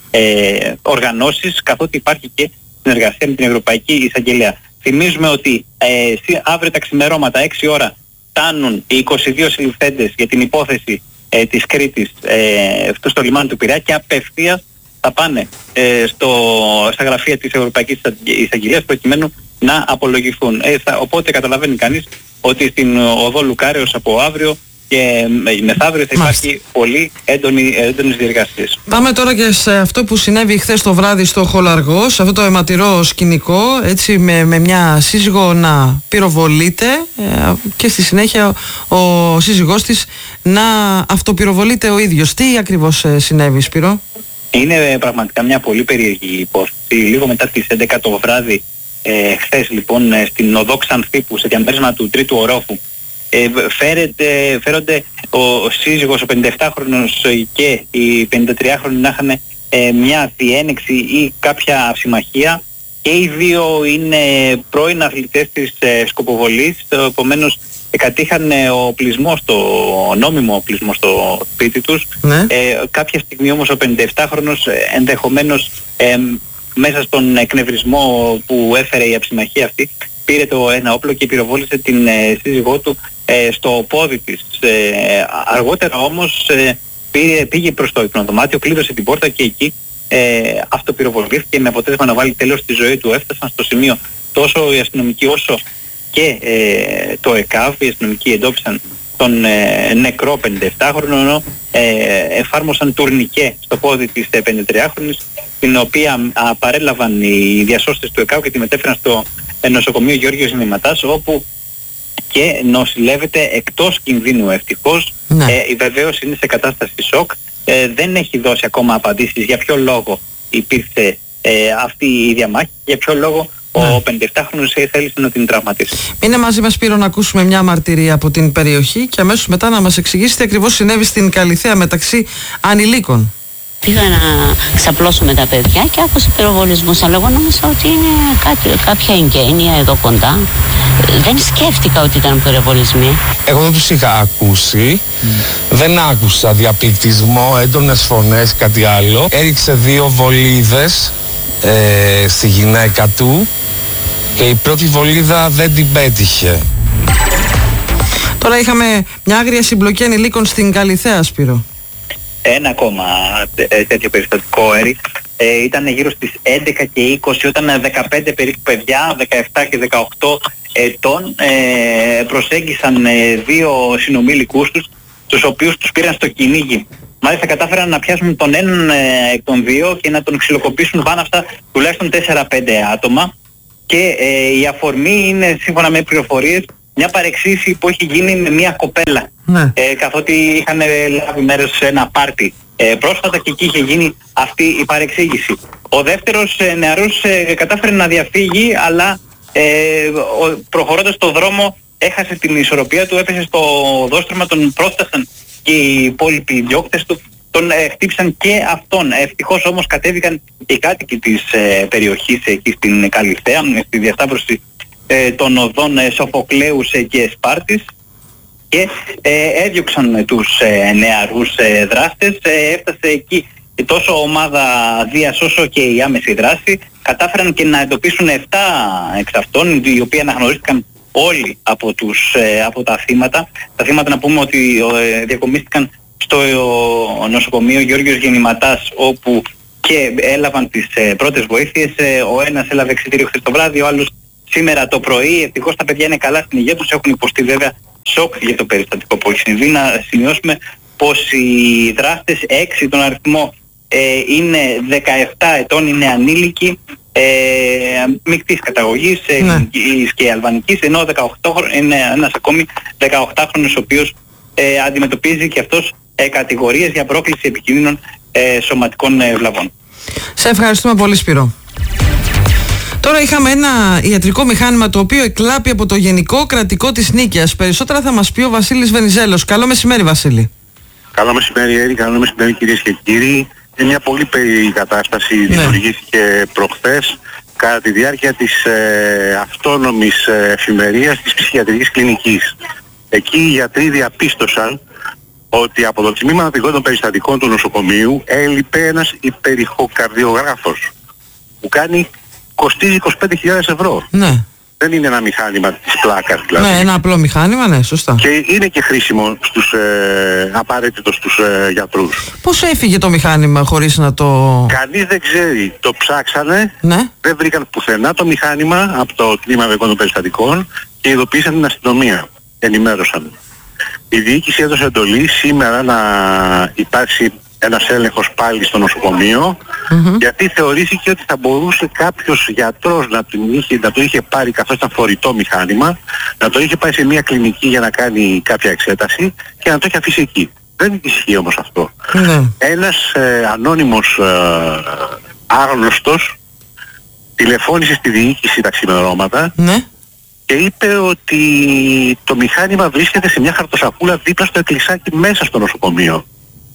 ε, οργανώσεις, καθότι υπάρχει και συνεργασία με την Ευρωπαϊκή Εισαγγελία. Θυμίζουμε ότι ε, αύριο τα ξημερώματα έξι ώρα φτάνουν οι είκοσι δύο συλληφθέντες για την υπόθεση ε, της Κρήτης ε, στο λιμάνι του Πειραιά και απευθείας θα πάνε ε, στο, στα γραφεία της Ευρωπαϊκής Εισαγγελίας προκειμένου να απολογηθούν. Ε, θα, οπότε καταλαβαίνει κανείς ότι στην οδό Λουκάρεως από αύριο και μεθαύριο θα υπάρχει Μάλιστα. πολύ έντονη, έντονες διεργασίες. Πάμε τώρα και σε αυτό που συνέβη χθες το βράδυ στο Χολαργό, σε αυτό το αιματηρό σκηνικό, έτσι με, με μια σύζυγο να πυροβολείται ε, και στη συνέχεια ο, ο σύζυγός της να αυτοπυροβολείται ο ίδιος. Τι ακριβώς ε, συνέβη, Σπύρο? Είναι πραγματικά μια πολύ περίεργη υπόθεση. Λίγο μετά τις έντεκα το βράδυ ε, χθες λοιπόν στην οδό Ξανθήπου, σε διαμέρισμα του τρίτου ορόφου, Ε, φέρεται, φέρονται ο σύζυγος, ο πενηνταεπτάχρονος και η πενηντατριάχρονη να είχαν ε, μια διένεξη ή κάποια συμμαχία και οι δύο είναι πρώην αθλητές της ε, σκοποβολής, επομένως ε, κατήχαν ε, ο οπλισμός, το νόμιμο οπλισμό στο σπίτι τους. Ναι. Ε, κάποια στιγμή όμως ο πενηνταεπτάχρονος ε, ενδεχομένως ε, μέσα στον εκνευρισμό που έφερε η αψημαχία αυτή πήρε το ένα όπλο και πυροβόλησε την ε, σύζυγό του ε, στο πόδι της. Ε, αργότερα όμως ε, πήρε, πήγε προς το υπνοδωμάτιο, κλείδωσε την πόρτα και εκεί ε, αυτοπυροβολήθηκε με αποτέλεσμα να βάλει τέλος στη ζωή του. Έφτασαν στο σημείο τόσο οι αστυνομικοί όσο και ε, το ΕΚΑΒ. Οι αστυνομικοί εντόπισαν τον ε, νεκρό πενηνταεπτάχρονο, ενώ ε, εφάρμοσαν τουρνικέ στο πόδι της ε, πενηντατριάχρονης, την οποία α, παρέλαβαν οι διασώστες του ΕΚΑΒ και τη μετέφεραν στο ε, νοσοκομείο Γεώργιος Νηματάς, όπου και νοσηλεύεται εκτός κινδύνου ευτυχώς. Ναι. Ε, βεβαίως είναι σε κατάσταση σοκ. Ε, δεν έχει δώσει ακόμα απαντήσεις για ποιο λόγο υπήρξε ε, αυτή η διαμάχη, για ποιο λόγο ναι. ο πενηνταεπτάχρονος θέλησε να την τραυματίσει. Είναι μαζί μας, Σπύρο, να ακούσουμε μια μαρτυρία από την περιοχή και αμέσως μετά να μας εξηγήσει τι ακριβώς συνέβη στην Καλιθέα μεταξύ ανηλίκων. Πήγα να ξαπλώσω με τα παιδιά και άκουσα πυροβολισμούς, αλλά εγώ νόμιζα ότι είναι κάτι, κάποια εγγένεια εδώ κοντά. Δεν σκέφτηκα ότι ήταν πυροβολισμοί. Εγώ δεν τους είχα ακούσει, mm. δεν άκουσα διαπληκτισμό, έντονες φωνές, κάτι άλλο. Έριξε δύο βολίδες ε, στη γυναίκα του και η πρώτη βολίδα δεν την πέτυχε. Τώρα είχαμε μια άγρια συμπλοκή ανηλίκων στην Καλιθέα, Σπύρο. Ένα ακόμα τέτοιο περιστατικό, Έρη. Ε, ήταν γύρω στις έντεκα και είκοσι όταν δεκαπέντε περίπου παιδιά, δεκαεπτά και δεκαοκτώ ετών, ε, προσέγγισαν ε, δύο συνομήλικούς τους, τους οποίους τους πήραν στο κυνήγι. Μάλιστα κατάφεραν να πιάσουν τον έναν ε, εκ των δύο και να τον ξυλοκοπήσουν πάνω αυτά τουλάχιστον τέσσερα πέντε άτομα, και ε, η αφορμή είναι, σύμφωνα με πληροφορίες, μια παρεξήγηση που έχει γίνει με μια κοπέλα. Ναι. Ε, καθότι είχαν λάβει μέρος σε ένα πάρτι ε, πρόσφατα και εκεί είχε γίνει αυτή η παρεξήγηση. Ο δεύτερος ε, νεαρός ε, κατάφερε να διαφύγει, αλλά ε, ο, προχωρώντας το δρόμο έχασε την ισορροπία του, έπεσε στο οδόστρωμα, τον πρόστασαν και οι υπόλοιποι διώκτες του. τον ε, χτύπησαν και αυτόν. Ευτυχώς όμως κατέβηκαν οι κάτοικοι της ε, περιοχής εκεί στην Καλυθέα, στη διασταύρωση ε, των οδών ε, Σοφοκλέους ε, και Σπάρτης, και ε, έδιωξαν τους ε, νεαρούς ε, δράστες. Ε, έφτασε εκεί τόσο ομάδα Δίας όσο και η άμεση δράση. Κατάφεραν και να εντοπίσουν επτά εξ αυτών, οι οποίοι αναγνωρίστηκαν όλοι από, τους, ε, από τα θύματα. Τα θύματα, να πούμε ότι ε, διακομίστηκαν στο ε, νοσοκομείο Γεώργιος Γεννηματάς, όπου και έλαβαν τις ε, πρώτες βοήθειες. Ε, ο ένας έλαβε εξιτήριο χθες το βράδυ, ο άλλος σήμερα το πρωί. Ευτυχώς τα παιδιά είναι καλά στην υγεία τους, έχουν υποστεί βέβαια σοκ για το περιστατικό που έχει συμβεί. Να σημειώσουμε πως οι δράστες, έξι τον αριθμό, ε, είναι δεκαεπτά ετών, είναι ανήλικοι, ε, μεικτής καταγωγής, ε, Ναι. και αλβανικής, ενώ δεκαοκτώ είναι ένας ακόμη δεκαοκτάχρονος, ο οποίος ε, αντιμετωπίζει και αυτός ε, κατηγορίες για πρόκληση επικίνδυνων ε, σωματικών ε, βλαβών. Σε ευχαριστούμε πολύ, Σπύρο. Τώρα είχαμε ένα ιατρικό μηχάνημα το οποίο εκλάπει από το Γενικό Κρατικό της Νίκαιας. Περισσότερα θα μας πει ο Βασίλης Βενιζέλος. Καλό μεσημέρι, Βασίλη. Καλό μεσημέρι, Έρη, καλό μεσημέρι, κυρίες και κύριοι. Είναι μια πολύ περίεργη κατάσταση, ναι. Δημιουργήθηκε προχθές κατά τη διάρκεια της ε, αυτόνομης ε, εφημερίας της ψυχιατρικής κλινικής. Εκεί οι γιατροί διαπίστωσαν ότι από το τμήμα αναπτυγών περιστατικών του νοσοκομείου έλειπε ένας υπερηχοκαρδιογράφος που κάνει, κοστίζει είκοσι πέντε χιλιάδες ευρώ. Ναι. Δεν είναι ένα μηχάνημα της πλάκας δηλαδή. Ναι, ένα απλό μηχάνημα, ναι, σωστά. Και είναι και χρήσιμο στους ε, απαραίτητο στους ε, γιατρούς. Πώς έφυγε το μηχάνημα χωρίς να το... Κανείς δεν ξέρει. Το ψάξανε, ναι. Δεν βρήκαν πουθενά το μηχάνημα από το τμήμα αναπτυγών των περιστατικών και ειδοποίησαν την αστυνομία. Ενημέρωσαν. Η διοίκηση έδωσε εντολή σήμερα να υπάρξει ένας έλεγχος πάλι στο νοσοκομείο, mm-hmm. γιατί θεωρήθηκε ότι θα μπορούσε κάποιος γιατρός να, την είχε, να το είχε πάρει, καθώς ήταν φορητό μηχάνημα, να το είχε πάει σε μια κλινική για να κάνει κάποια εξέταση και να το είχε αφήσει εκεί. Δεν ισχύει όμως αυτό. Mm-hmm. Ένας ε, ανώνυμος ε, άγνωστος τηλεφώνησε στη διοίκηση τα ξημερώματα, mm-hmm. και είπε ότι το μηχάνημα βρίσκεται σε μια χαρτοσακούλα δίπλα στο εκκλησάκι μέσα στο νοσοκομείο.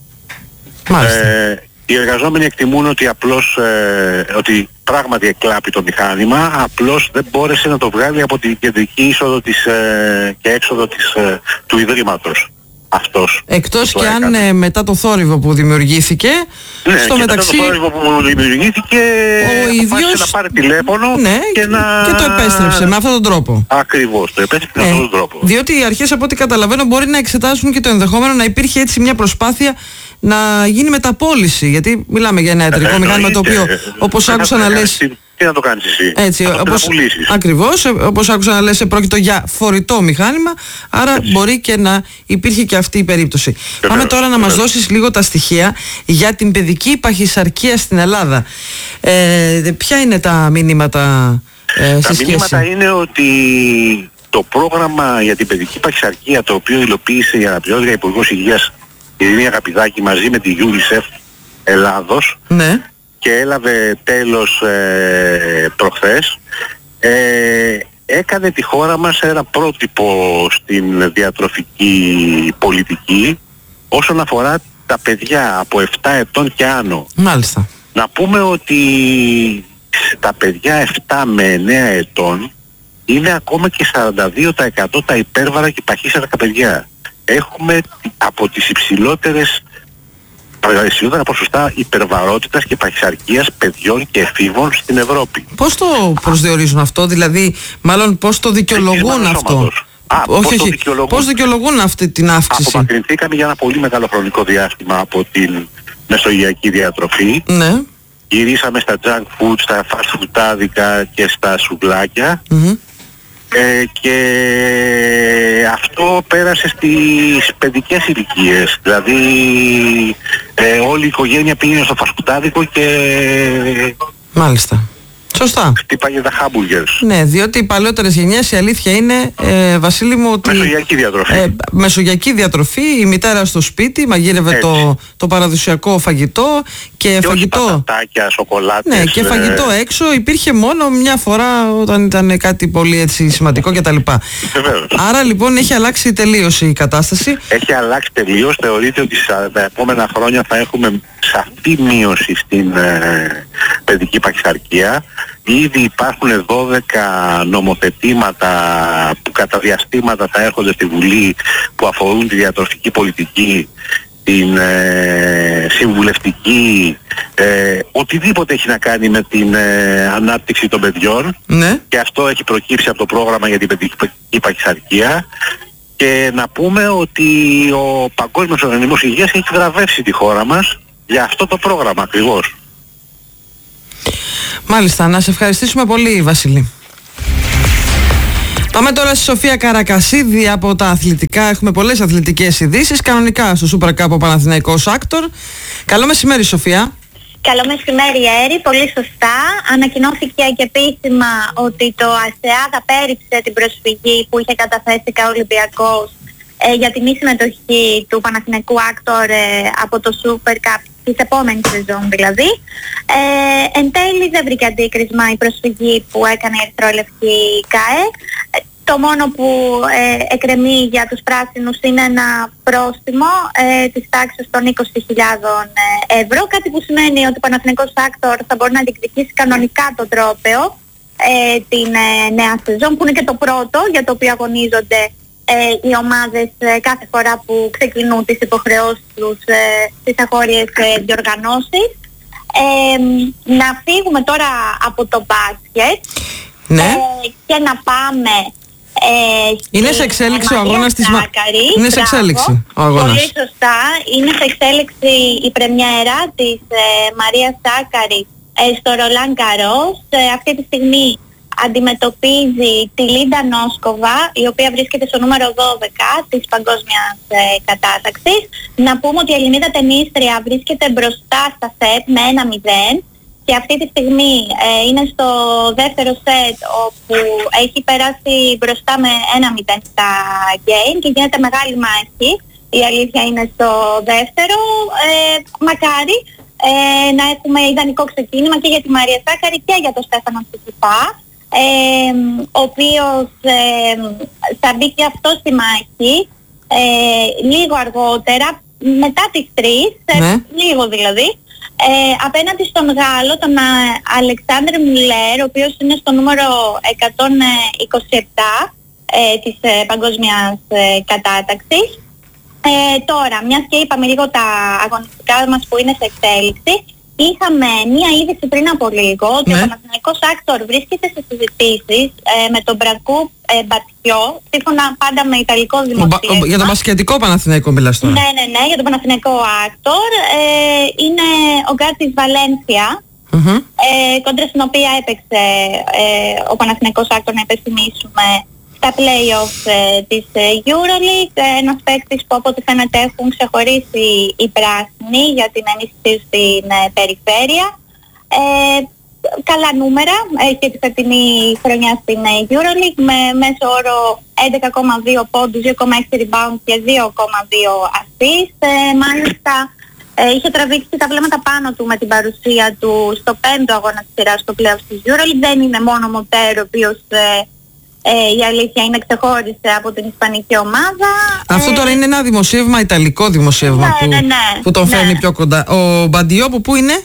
Ε, οι εργαζόμενοι εκτιμούν ότι απλώς ε, ότι πράγματι εκλάπει το μηχάνημα, απλώς δεν μπόρεσε να το βγάλει από την κεντρική είσοδο της, ε, και έξοδο της, ε, του Ιδρύματος. Αυτός. Εκτός και αν ε, μετά το θόρυβο που δημιουργήθηκε, ναι, στο και μεταξύ... μετά το θόρυβο που δημιουργήθηκε, ο ίδιος... να πάρει τηλέφωνο, ναι, και, να... και το επέστρεψε με αυτόν τον τρόπο. Ακριβώς, το επέστρεψε με ε, αυτόν τον τρόπο. Διότι οι αρχές, από ό,τι καταλαβαίνω, μπορεί να εξετάσουν και το ενδεχόμενο να υπήρχε έτσι μια προσπάθεια να γίνει μεταπώληση. Γιατί μιλάμε για ένα ιατρικό ε, μηχάνημα το οποίο, όπως άκουσα να λες... Τι να το κάνεις εσύ, έτσι, να το όπως, πουλήσεις. Ακριβώς, όπως άκουσα να λες, πρόκειτο για φορητό μηχάνημα, άρα έτσι. Μπορεί και να υπήρχε και αυτή η περίπτωση. Βεβαίως, Πάμε τώρα να μας δώσεις λίγο τα στοιχεία για την παιδική παχυσαρκία στην Ελλάδα. Ε, ποια είναι τα μηνύματα ε, Τα μηνύματα είναι ότι το πρόγραμμα για την παιδική παχυσαρκία, το οποίο υλοποίησε η αναπληρώτρια Υπουργός Υγείας Ειρήνη Αγαπηδάκη μαζί με τη UNICEF Ελλάδος, ναι. και έλαβε τέλος ε, προχθές, ε, έκανε τη χώρα μας ένα πρότυπο στην διατροφική πολιτική όσον αφορά τα παιδιά από επτά ετών και άνω. Μάλιστα. Να πούμε ότι τα παιδιά επτά με εννέα ετών είναι ακόμα και σαράντα δύο τοις εκατό τα υπέρβαρα και παχύσαρκα παιδιά. Έχουμε από τις υψηλότερες μεγαλύτερα ποσοστά υπερβαρότητας και παχυσαρκίας παιδιών και εφήβων στην Ευρώπη. Πώς το προσδιορίζουν αυτό, δηλαδή, μάλλον πώς το δικαιολογούν αυτό? Α, όχι, πώς, όχι. Το δικαιολογούν. Πώς δικαιολογούν αυτή την αύξηση? Απομακρυνθήκαμε για ένα πολύ μεγάλο χρονικό διάστημα από την μεσογειακή διατροφή. Ναι. Γυρίσαμε στα junk food, στα fast food και στα σουβλάκια. Mm-hmm. Ε, και αυτό πέρασε στις παιδικές ηλικίες. Δηλαδή ε, όλη η οικογένεια πήγαινε στο φασκουτάδικο και... Μάλιστα. Σωστά. Χτυπάγε τα χάμπουργερς. Ναι, διότι οι παλαιότερες γενιές, η αλήθεια είναι, ε, Βασίλη μου, ότι... Μεσογειακή διατροφή. Ε, μεσογειακή διατροφή, η μητέρα στο σπίτι μαγείρευε το, το παραδοσιακό φαγητό και, και φαγητό... όχι πατατάκια, σοκολάτες. Ναι, και φαγητό ε... έξω υπήρχε μόνο μια φορά όταν ήταν κάτι πολύ έτσι σημαντικό κτλ. Άρα λοιπόν έχει αλλάξει τελείως η κατάσταση. Έχει αλλάξει τελείως. Θεωρείται ότι στα επόμενα χρόνια θα έχουμε σαφή μείωση στην ε, παιδική παχυσαρκία. Ήδη υπάρχουν δώδεκα νομοθετήματα που κατά διαστήματα θα έρχονται στη Βουλή που αφορούν τη διατροφική πολιτική, την ε, συμβουλευτική, ε, οτιδήποτε έχει να κάνει με την ε, ανάπτυξη των παιδιών. Ναι. Και αυτό έχει προκύψει από το πρόγραμμα για την παιδική παχυσαρκία. Και να πούμε ότι ο Παγκόσμιος Οργανισμός Υγείας έχει βραβεύσει τη χώρα μας για αυτό το πρόγραμμα ακριβώς. Μάλιστα, να σε ευχαριστήσουμε πολύ, Βασίλη. Πάμε τώρα στη Σοφία Καρακασίδη από τα αθλητικά. Έχουμε πολλές αθλητικές ειδήσεις. Κανονικά στο Super Cup ο Παναθηναϊκός Άκτορ. Καλό μεσημέρι, Σοφία. Καλό μεσημέρι, Έρη. Πολύ σωστά. Ανακοινώθηκε και επίσημα ότι το ΑΣΕΑΔ απέρριψε την προσφυγή που είχε καταθέσει ο Ολυμπιακός ε, για τη μη συμμετοχή του Παναθηναϊκού Άκτορ ε, από το Super Cup της επόμενης σεζόν δηλαδή. Ε, εν τέλει δεν βρήκε αντίκρισμα η προσφυγή που έκανε η Ερυθρόλευκη ΚΑΕ. Το μόνο που ε, εκκρεμεί για τους πράσινους είναι ένα πρόστιμο ε, της τάξης των είκοσι χιλιάδες ευρώ, κάτι που σημαίνει ότι ο Παναθηναϊκός Άκτορ θα μπορεί να διεκδικήσει κανονικά το τρόπαιο ε, την ε, νέα σεζόν, που είναι και το πρώτο για το οποίο αγωνίζονται ε, οι ομάδες ε, κάθε φορά που ξεκινούν τις υποχρεώσεις τους ε, στις εγχώριες ε, διοργανώσεις. Ε, να φύγουμε τώρα από το μπάσκετ ναι. ε, και να πάμε Ε, είναι σε εξέλιξη ο αγώνας της Μα... Είναι σε εξέλιξη ο αγώνας. Πολύ σωστά. Είναι σε εξέλιξη η πρεμιέρα της ε, Μαρίας Σάκαρη ε, στο Ρολάν Γκαρός. Ε, αυτή τη στιγμή αντιμετωπίζει τη Λίντα Νόσκοβα, η οποία βρίσκεται στο νούμερο δώδεκα της παγκόσμιας ε, κατάταξης. Να πούμε ότι η Ελληνίδα τενίστρια βρίσκεται μπροστά στα σετ με ένα μηδέν. Και αυτή τη στιγμή ε, είναι στο δεύτερο σετ όπου έχει περάσει μπροστά με ένα μηδέν στα game και γίνεται μεγάλη μάχη. Η αλήθεια είναι στο δεύτερο. Ε, μακάρι ε, να έχουμε ιδανικό ξεκίνημα και για τη Μαρία Σάκαρη και για τον Στέφανο Τσιτσιπά, ε, ο οποίος ε, θα μπει και αυτό στη μάχη ε, λίγο αργότερα, μετά τις τρεις, ναι. ε, λίγο δηλαδή. Ε, απέναντι στον Γάλλο, τον Αλεξάνδρ Μουλέρ, ο οποίος είναι στο νούμερο εκατόν είκοσι επτά ε, της ε, παγκόσμιας ε, κατάταξης. Ε, τώρα, μιας και είπαμε λίγο τα αγωνιστικά μας που είναι σε εξέλιξη, είχαμε μία είδηση πριν από λίγο ότι ναι. ο Παναθηναϊκός Άκτορ βρίσκεται σε συζητήσεις ε, με τον Μπρακού ε, Μπατιό, σύμφωνα πάντα με ιταλικό δημοσίευμα. Για τον μπασκετικό Παναθηναϊκό μιλάς τώρα. Ναι, ναι, ναι, για τον Παναθηναϊκό Άκτορ. Ε, είναι ο γκάρ της Βαλένθια, mm-hmm. ε, κόντρα στην οποία έπαιξε ε, ο Παναθηναϊκός Άκτορ, να υπενθυμίσουμε, στα play-off ε, της ε, EuroLeague, ε, ένας παίκτης που από ό,τι φαίνεται έχουν ξεχωρίσει οι πράσινοι για την ενίσχυση στην ε, περιφέρεια. Ε, καλά νούμερα, έχει τη φετινή χρονιά στην ε, EuroLeague με μέσο όρο έντεκα κόμμα δύο πόντους, δύο κόμμα έξι rebound και δύο κόμμα δύο assist. Ε, μάλιστα ε, είχε τραβήξει τα βλέμματα πάνω του με την παρουσία του στο πέμπτο αγώνα της σειράς στο play-off της EuroLeague. Δεν είναι μόνο ο Μοντέρ, ο οποίος ε, Ε, η αλήθεια είναι ξεχώρισε από την ισπανική ομάδα. Αυτό ε, τώρα είναι ένα δημοσίευμα, ιταλικό δημοσίευμα ναι, που, ναι, ναι, που τον ναι. φέρνει πιο κοντά. Ο Μπαντιό από πού είναι?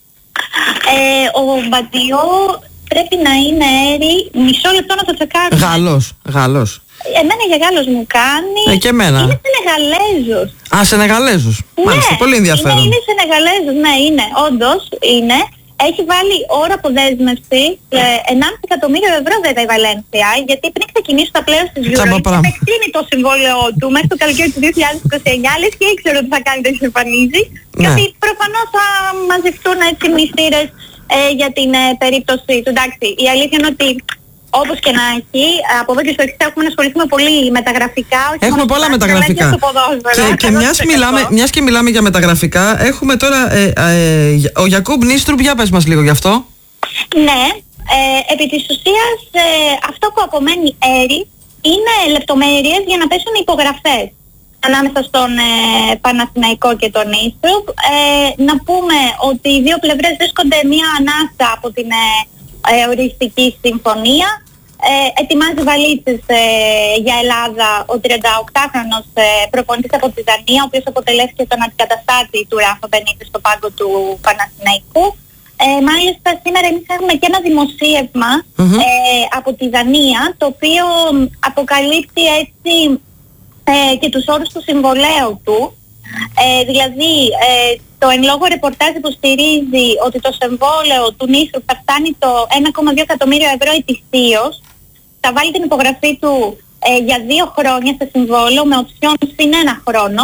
Ε, ο Μπαντιό πρέπει να είναι έρη. Μισό λεπτό να το τσεκάρω. Γάλλος, Γάλλος. Εμένα για Γάλλος μου κάνει. Ε, και εμένα. Είναι Σενεγαλέζος. Α, Σενεγαλέζος. Ναι, μάλιστα, πολύ ενδιαφέρον. Είναι, είναι Σενεγαλέζος, ναι, είναι. Όντως είναι. Έχει βάλει όρο αποδέσμευση ενάμιση εκατομμύριο ευρώ βέβαια η Βαλένθια, γιατί πριν ξεκινήσει τα πλέον της EuroLeague θα εξήνει το συμβόλαιό του μέχρι το καλοκαίρι του δύο χιλιάδες είκοσι εννιά, λες και ήξερε ότι θα κάνει τέτοιες εμφανίσεις, ναι. γιατί προφανώς θα μαζευτούν έτσι μυστήρες ε, για την ε, περίπτωση του. Εντάξει, η αλήθεια είναι ότι όπως και να έχει, από εδώ και στο εξής έχουμε να ασχοληθούμε πολύ μεταγραφικά. Έχουμε πολλά μεταγραφικά. Και, και μιας, μιλάμε, μιας και μιλάμε για μεταγραφικά, έχουμε τώρα ε, ε, ο Γιακούμπ Νίστρουπ, για πες μας λίγο γι' αυτό. Ναι, Ε, επί της ουσίας, ε, αυτό που απομένει έρη είναι λεπτομέρειες για να πέσουν υπογραφές ανάμεσα στον ε, Παναθηναϊκό και τον Ίστροπ. Ε, να πούμε ότι οι δύο πλευρές βρίσκονται μία ανάσα από την ε, ε, οριστική συμφωνία. Ε, ετοιμάζει βαλίτσες ε, για Ελλάδα ο τριανταοκτάχρονος ε, προπονητής από τη Δανία, ο οποίος αποτελέθηκε τον αντικαταστάτη του Ράφα Μπενίτες στο πάγκο του Παναθηναϊκού. Ε, μάλιστα σήμερα εμείς έχουμε και ένα δημοσίευμα mm-hmm. ε, από τη Δανία, το οποίο αποκαλύπτει έτσι ε, και τους όρους του συμβολέου του. Ε, δηλαδή ε, το εν λόγω ρεπορτάζ υποστηρίζει ότι το συμβόλαιο του Νίστρου θα φτάνει το ένα κόμμα δύο εκατομμύρια ευρώ ετησίως, θα βάλει την υπογραφή του ε, για δύο χρόνια σε συμβόλαιο με οψιόν συν ένα χρόνο.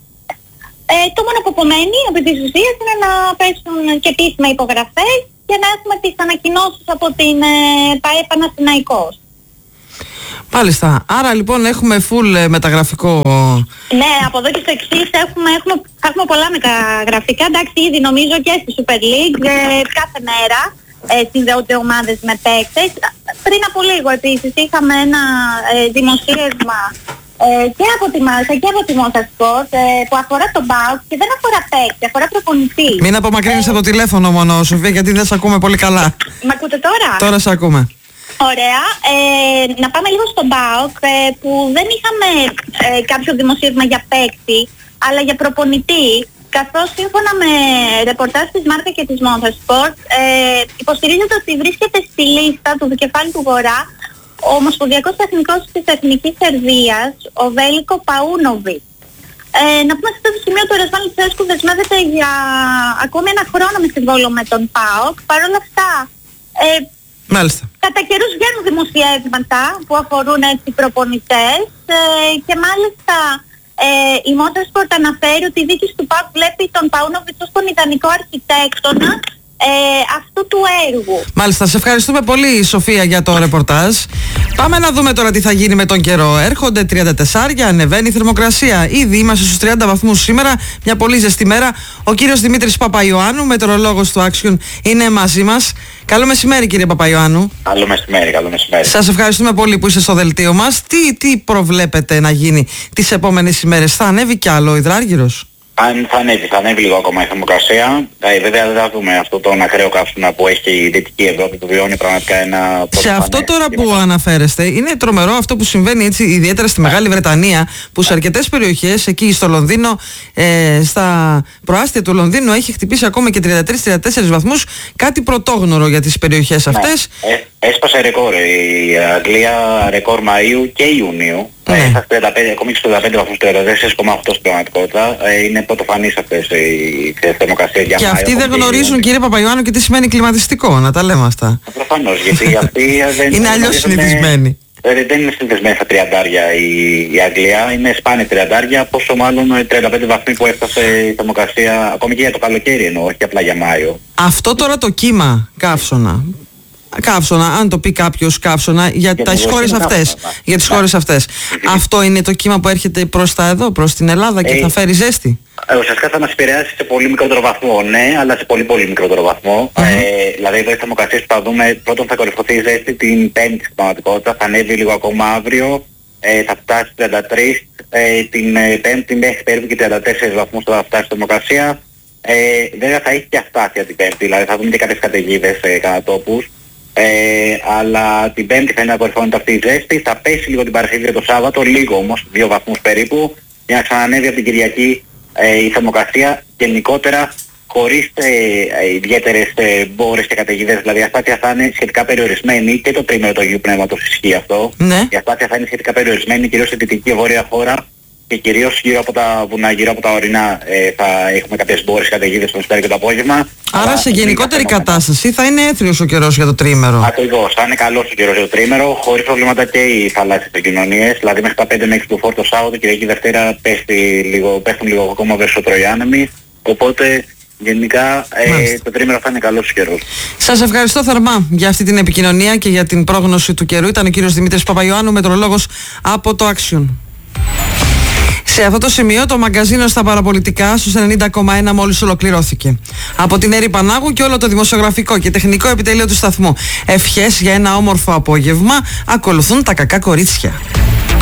Ε, το μόνο που απομένει από τις ουσίες είναι να πέσουν και επίσημα υπογραφές και να έχουμε τις ανακοινώσεις από την ε, ΠΑΕ Παναθηναϊκός. Μάλιστα. Άρα λοιπόν έχουμε full ε, μεταγραφικό. Ναι, από εδώ και στο εξής έχουμε, έχουμε, έχουμε πολλά μεταγραφικά. Εντάξει, ήδη νομίζω και στη Super League ε, κάθε μέρα ε, συνδέονται ομάδες με παίκτες. Πριν από λίγο επίσης είχαμε ένα ε, δημοσίευμα Ε, και από τη Μάλτα και από τη Motorsport ε, που αφορά τον ΠΑΟΚ και δεν αφορά παίκτη, αφορά προπονητή. Μην απομακρύνεις ε, από το τηλέφωνο μόνο, Σοφία, γιατί δεν σε ακούμε πολύ καλά. Μ' ακούτε τώρα? Τώρα σε ακούμε. Ωραία. Ε, να πάμε λίγο στον ΠΑΟΚ ε, που δεν είχαμε ε, κάποιο δημοσίευμα για παίκτη, αλλά για προπονητή, καθώς σύμφωνα με ρεπορτάζ της Μάρκα και της Motorsport ε, υποστηρίζεται ότι βρίσκεται στη λίστα του δικεφάλου του Βορρά ο Ομοσπονδιακός Τεχνικός της Εθνικής Σερβίας, ο Βέλικο Παούνοβιτς. Ε, να πούμε σε αυτό το σημείο το Ρασβάν Λουτσέσκου δεσμεύεται για ακόμη ένα χρόνο με συμβόλαιο με τον ΠΑΟΚ. Παρ' όλα αυτά, ε, μάλιστα, κατά καιρούς βγαίνουν δημοσιεύματα που αφορούν έτσι προπονητές ε, και μάλιστα ε, η Motorsport αναφέρει ότι η δίκη του ΠΑΟΚ βλέπει τον Παούνοβιτς ως τον ιδανικό αρχιτέκτονα Ε, αυτού του έργου. Μάλιστα, σε ευχαριστούμε πολύ, Σοφία, για το ρεπορτάζ. Πάμε να δούμε τώρα τι θα γίνει με τον καιρό. Έρχονται τριάντα τέσσερα, ανεβαίνει η θερμοκρασία. Ήδη είμαστε στους τριάντα βαθμούς σήμερα, μια πολύ ζεστή μέρα. Ο κύριος Δημήτρης Παπαϊωάννου, μετεωρολόγος του Action, είναι μαζί μας. Καλό μεσημέρι, κύριε Παπαϊωάννου. Καλό μεσημέρι, καλό μεσημέρι. Σας ευχαριστούμε πολύ που είστε στο δελτίο μας. Τι, τι προβλέπετε να γίνει τις επόμενες ημέρες? Θα ανέβει κι άλλο ο υδράργυρος? Αν θα ανέβει, θα ανέβει λίγο ακόμα η θερμοκρασία. Ε, βέβαια δεν θα δούμε αυτό τον ακραίο καύσωνα που έχει η Δυτική Ευρώπη, που βιώνει πραγματικά ένα... Σε αυτό τώρα που αναφέρεστε, είναι τρομερό αυτό που συμβαίνει έτσι, ιδιαίτερα στη Μεγάλη Βρετανία, που σε αρκετές περιοχές, εκεί στο Λονδίνο, ε, στα προάστια του Λονδίνου, έχει χτυπήσει ακόμα και τριάντα τρεις τριάντα τέσσερις βαθμούς, κάτι πρωτόγνωρο για τις περιοχές αυτές. Ναι. Ε, έσπασε ρεκόρ η Αγγλία, ρεκόρ Μαΐου και Ιουνίου. Ναι. Ε, στα τριάντα πέντε, ακόμη και στους τριάντα πέντε βαθμούς, τριάντα τέσσερα κόμμα οκτώ στην πραγματικότητα. Ε, είναι πρωτοφανείς αυτές οι θερμοκρασίες για και Μάιο. Και αυτοί δεν γνωρίζουν, κύριε Παπαϊωάννου, και τι σημαίνει κλιματιστικό, να τα λέμε αυτά. Προφανώς, γιατί αυτοί δεν είναι αλλιώς συνηθισμένοι. Ε, δεν είναι συνηθισμένη στα τριαντάρια η, η Αγγλία, είναι σπάνια τριαντάρια, πόσο μάλλον τριάντα πέντε βαθμοί που έφτασε η θερμοκρασία, ακόμη και για το καλοκαίρι εννοώ, όχι απλά για Μάιο. Αυτό τώρα το κύμα καύσωνα. Καύσωνα, αν το πει κάποιος καύσωνα, για, για τις χώρες αυτές. Για τις χώρες αυτές. Αυτό είναι το κύμα που έρχεται προς τα εδώ, προς την Ελλάδα και ε, θα φέρει ζέστη. Ε, ουσιαστικά θα μας επηρεάσει σε πολύ μικρότερο βαθμό, ναι, αλλά σε πολύ πολύ μικρότερο βαθμό. Uh-huh. Ε, δηλαδή εδώ οι θερμοκρασίες που θα δούμε, πρώτον θα κορυφωθεί η ζέστη την Πέμπτη στην πραγματικότητα, θα ανέβει λίγο ακόμα αύριο, ε, θα φτάσει τριάντα τρεις, ε, την ε, Πέμπτη μέχρι περίπου και τριάντα τέσσερις βαθμούς θα φτάσει η θερμοκρασία. Ε, βέβαια θα έχει και αστάθεια την Πέμπτη, δηλαδή θα δούμε και κάποιες καταιγίδες ε, κατά τόπους. Ε, αλλά την Πέμπτη θα είναι να κορυφώνεται αυτή η ζέστη, θα πέσει λίγο την Παρασκευή και το Σάββατο, λίγο όμως, δύο βαθμούς περίπου, για να ξανανέβει από την Κυριακή ε, η θερμοκρασία, γενικότερα χωρίς ε, ε, ιδιαίτερες ε, μπόρες και καταιγίδες, δηλαδή η αστάθεια θα είναι σχετικά περιορισμένη, και το τρίμηνο του Αγίου Πνεύματος ισχύει αυτό. Ναι. Η αστάθεια θα είναι σχετικά περιορισμένη, κυρίως στη δυτική βόρεια χώρα και κυρίως γύρω από τα βουνά, γύρω από τα ορεινά ε, θα έχουμε κάποιες μπόρες καταιγίδες το μεσημέρι και το απόγευμα. Άρα σε γενικότερη κατάσταση θα είναι έθριος ο καιρός για το τρίμερο. Ακριβώς, θα είναι καλός ο καιρός για το τρίμερο, χωρίς προβλήματα και οι θαλάσσιες επικοινωνίες, δηλαδή μέχρι τα πέντε με έξι του φόρ το Σάββατο, Κυριακή Δευτέρα λίγο, πέφτουν λίγο ακόμα περισσότερο οι άνεμοι, οπότε γενικά ε, το τρίμερο θα είναι καλός καιρός. Σας ευχαριστώ θερμά για αυτή την επικοινωνία και για την πρόγνωση του καιρού. Ήταν ο κύριος Δημήτρης Παπαϊωάννου, μετεωρολόγος από το Action. Σε αυτό το σημείο το μαγκαζίνο στα παραπολιτικά στους ενενήντα κόμμα ένα μόλις ολοκληρώθηκε. Από την Έρη Πανάγου και όλο το δημοσιογραφικό και τεχνικό επιτελείο του σταθμού. Ευχές για ένα όμορφο απόγευμα. Ακολουθούν τα κακά κορίτσια.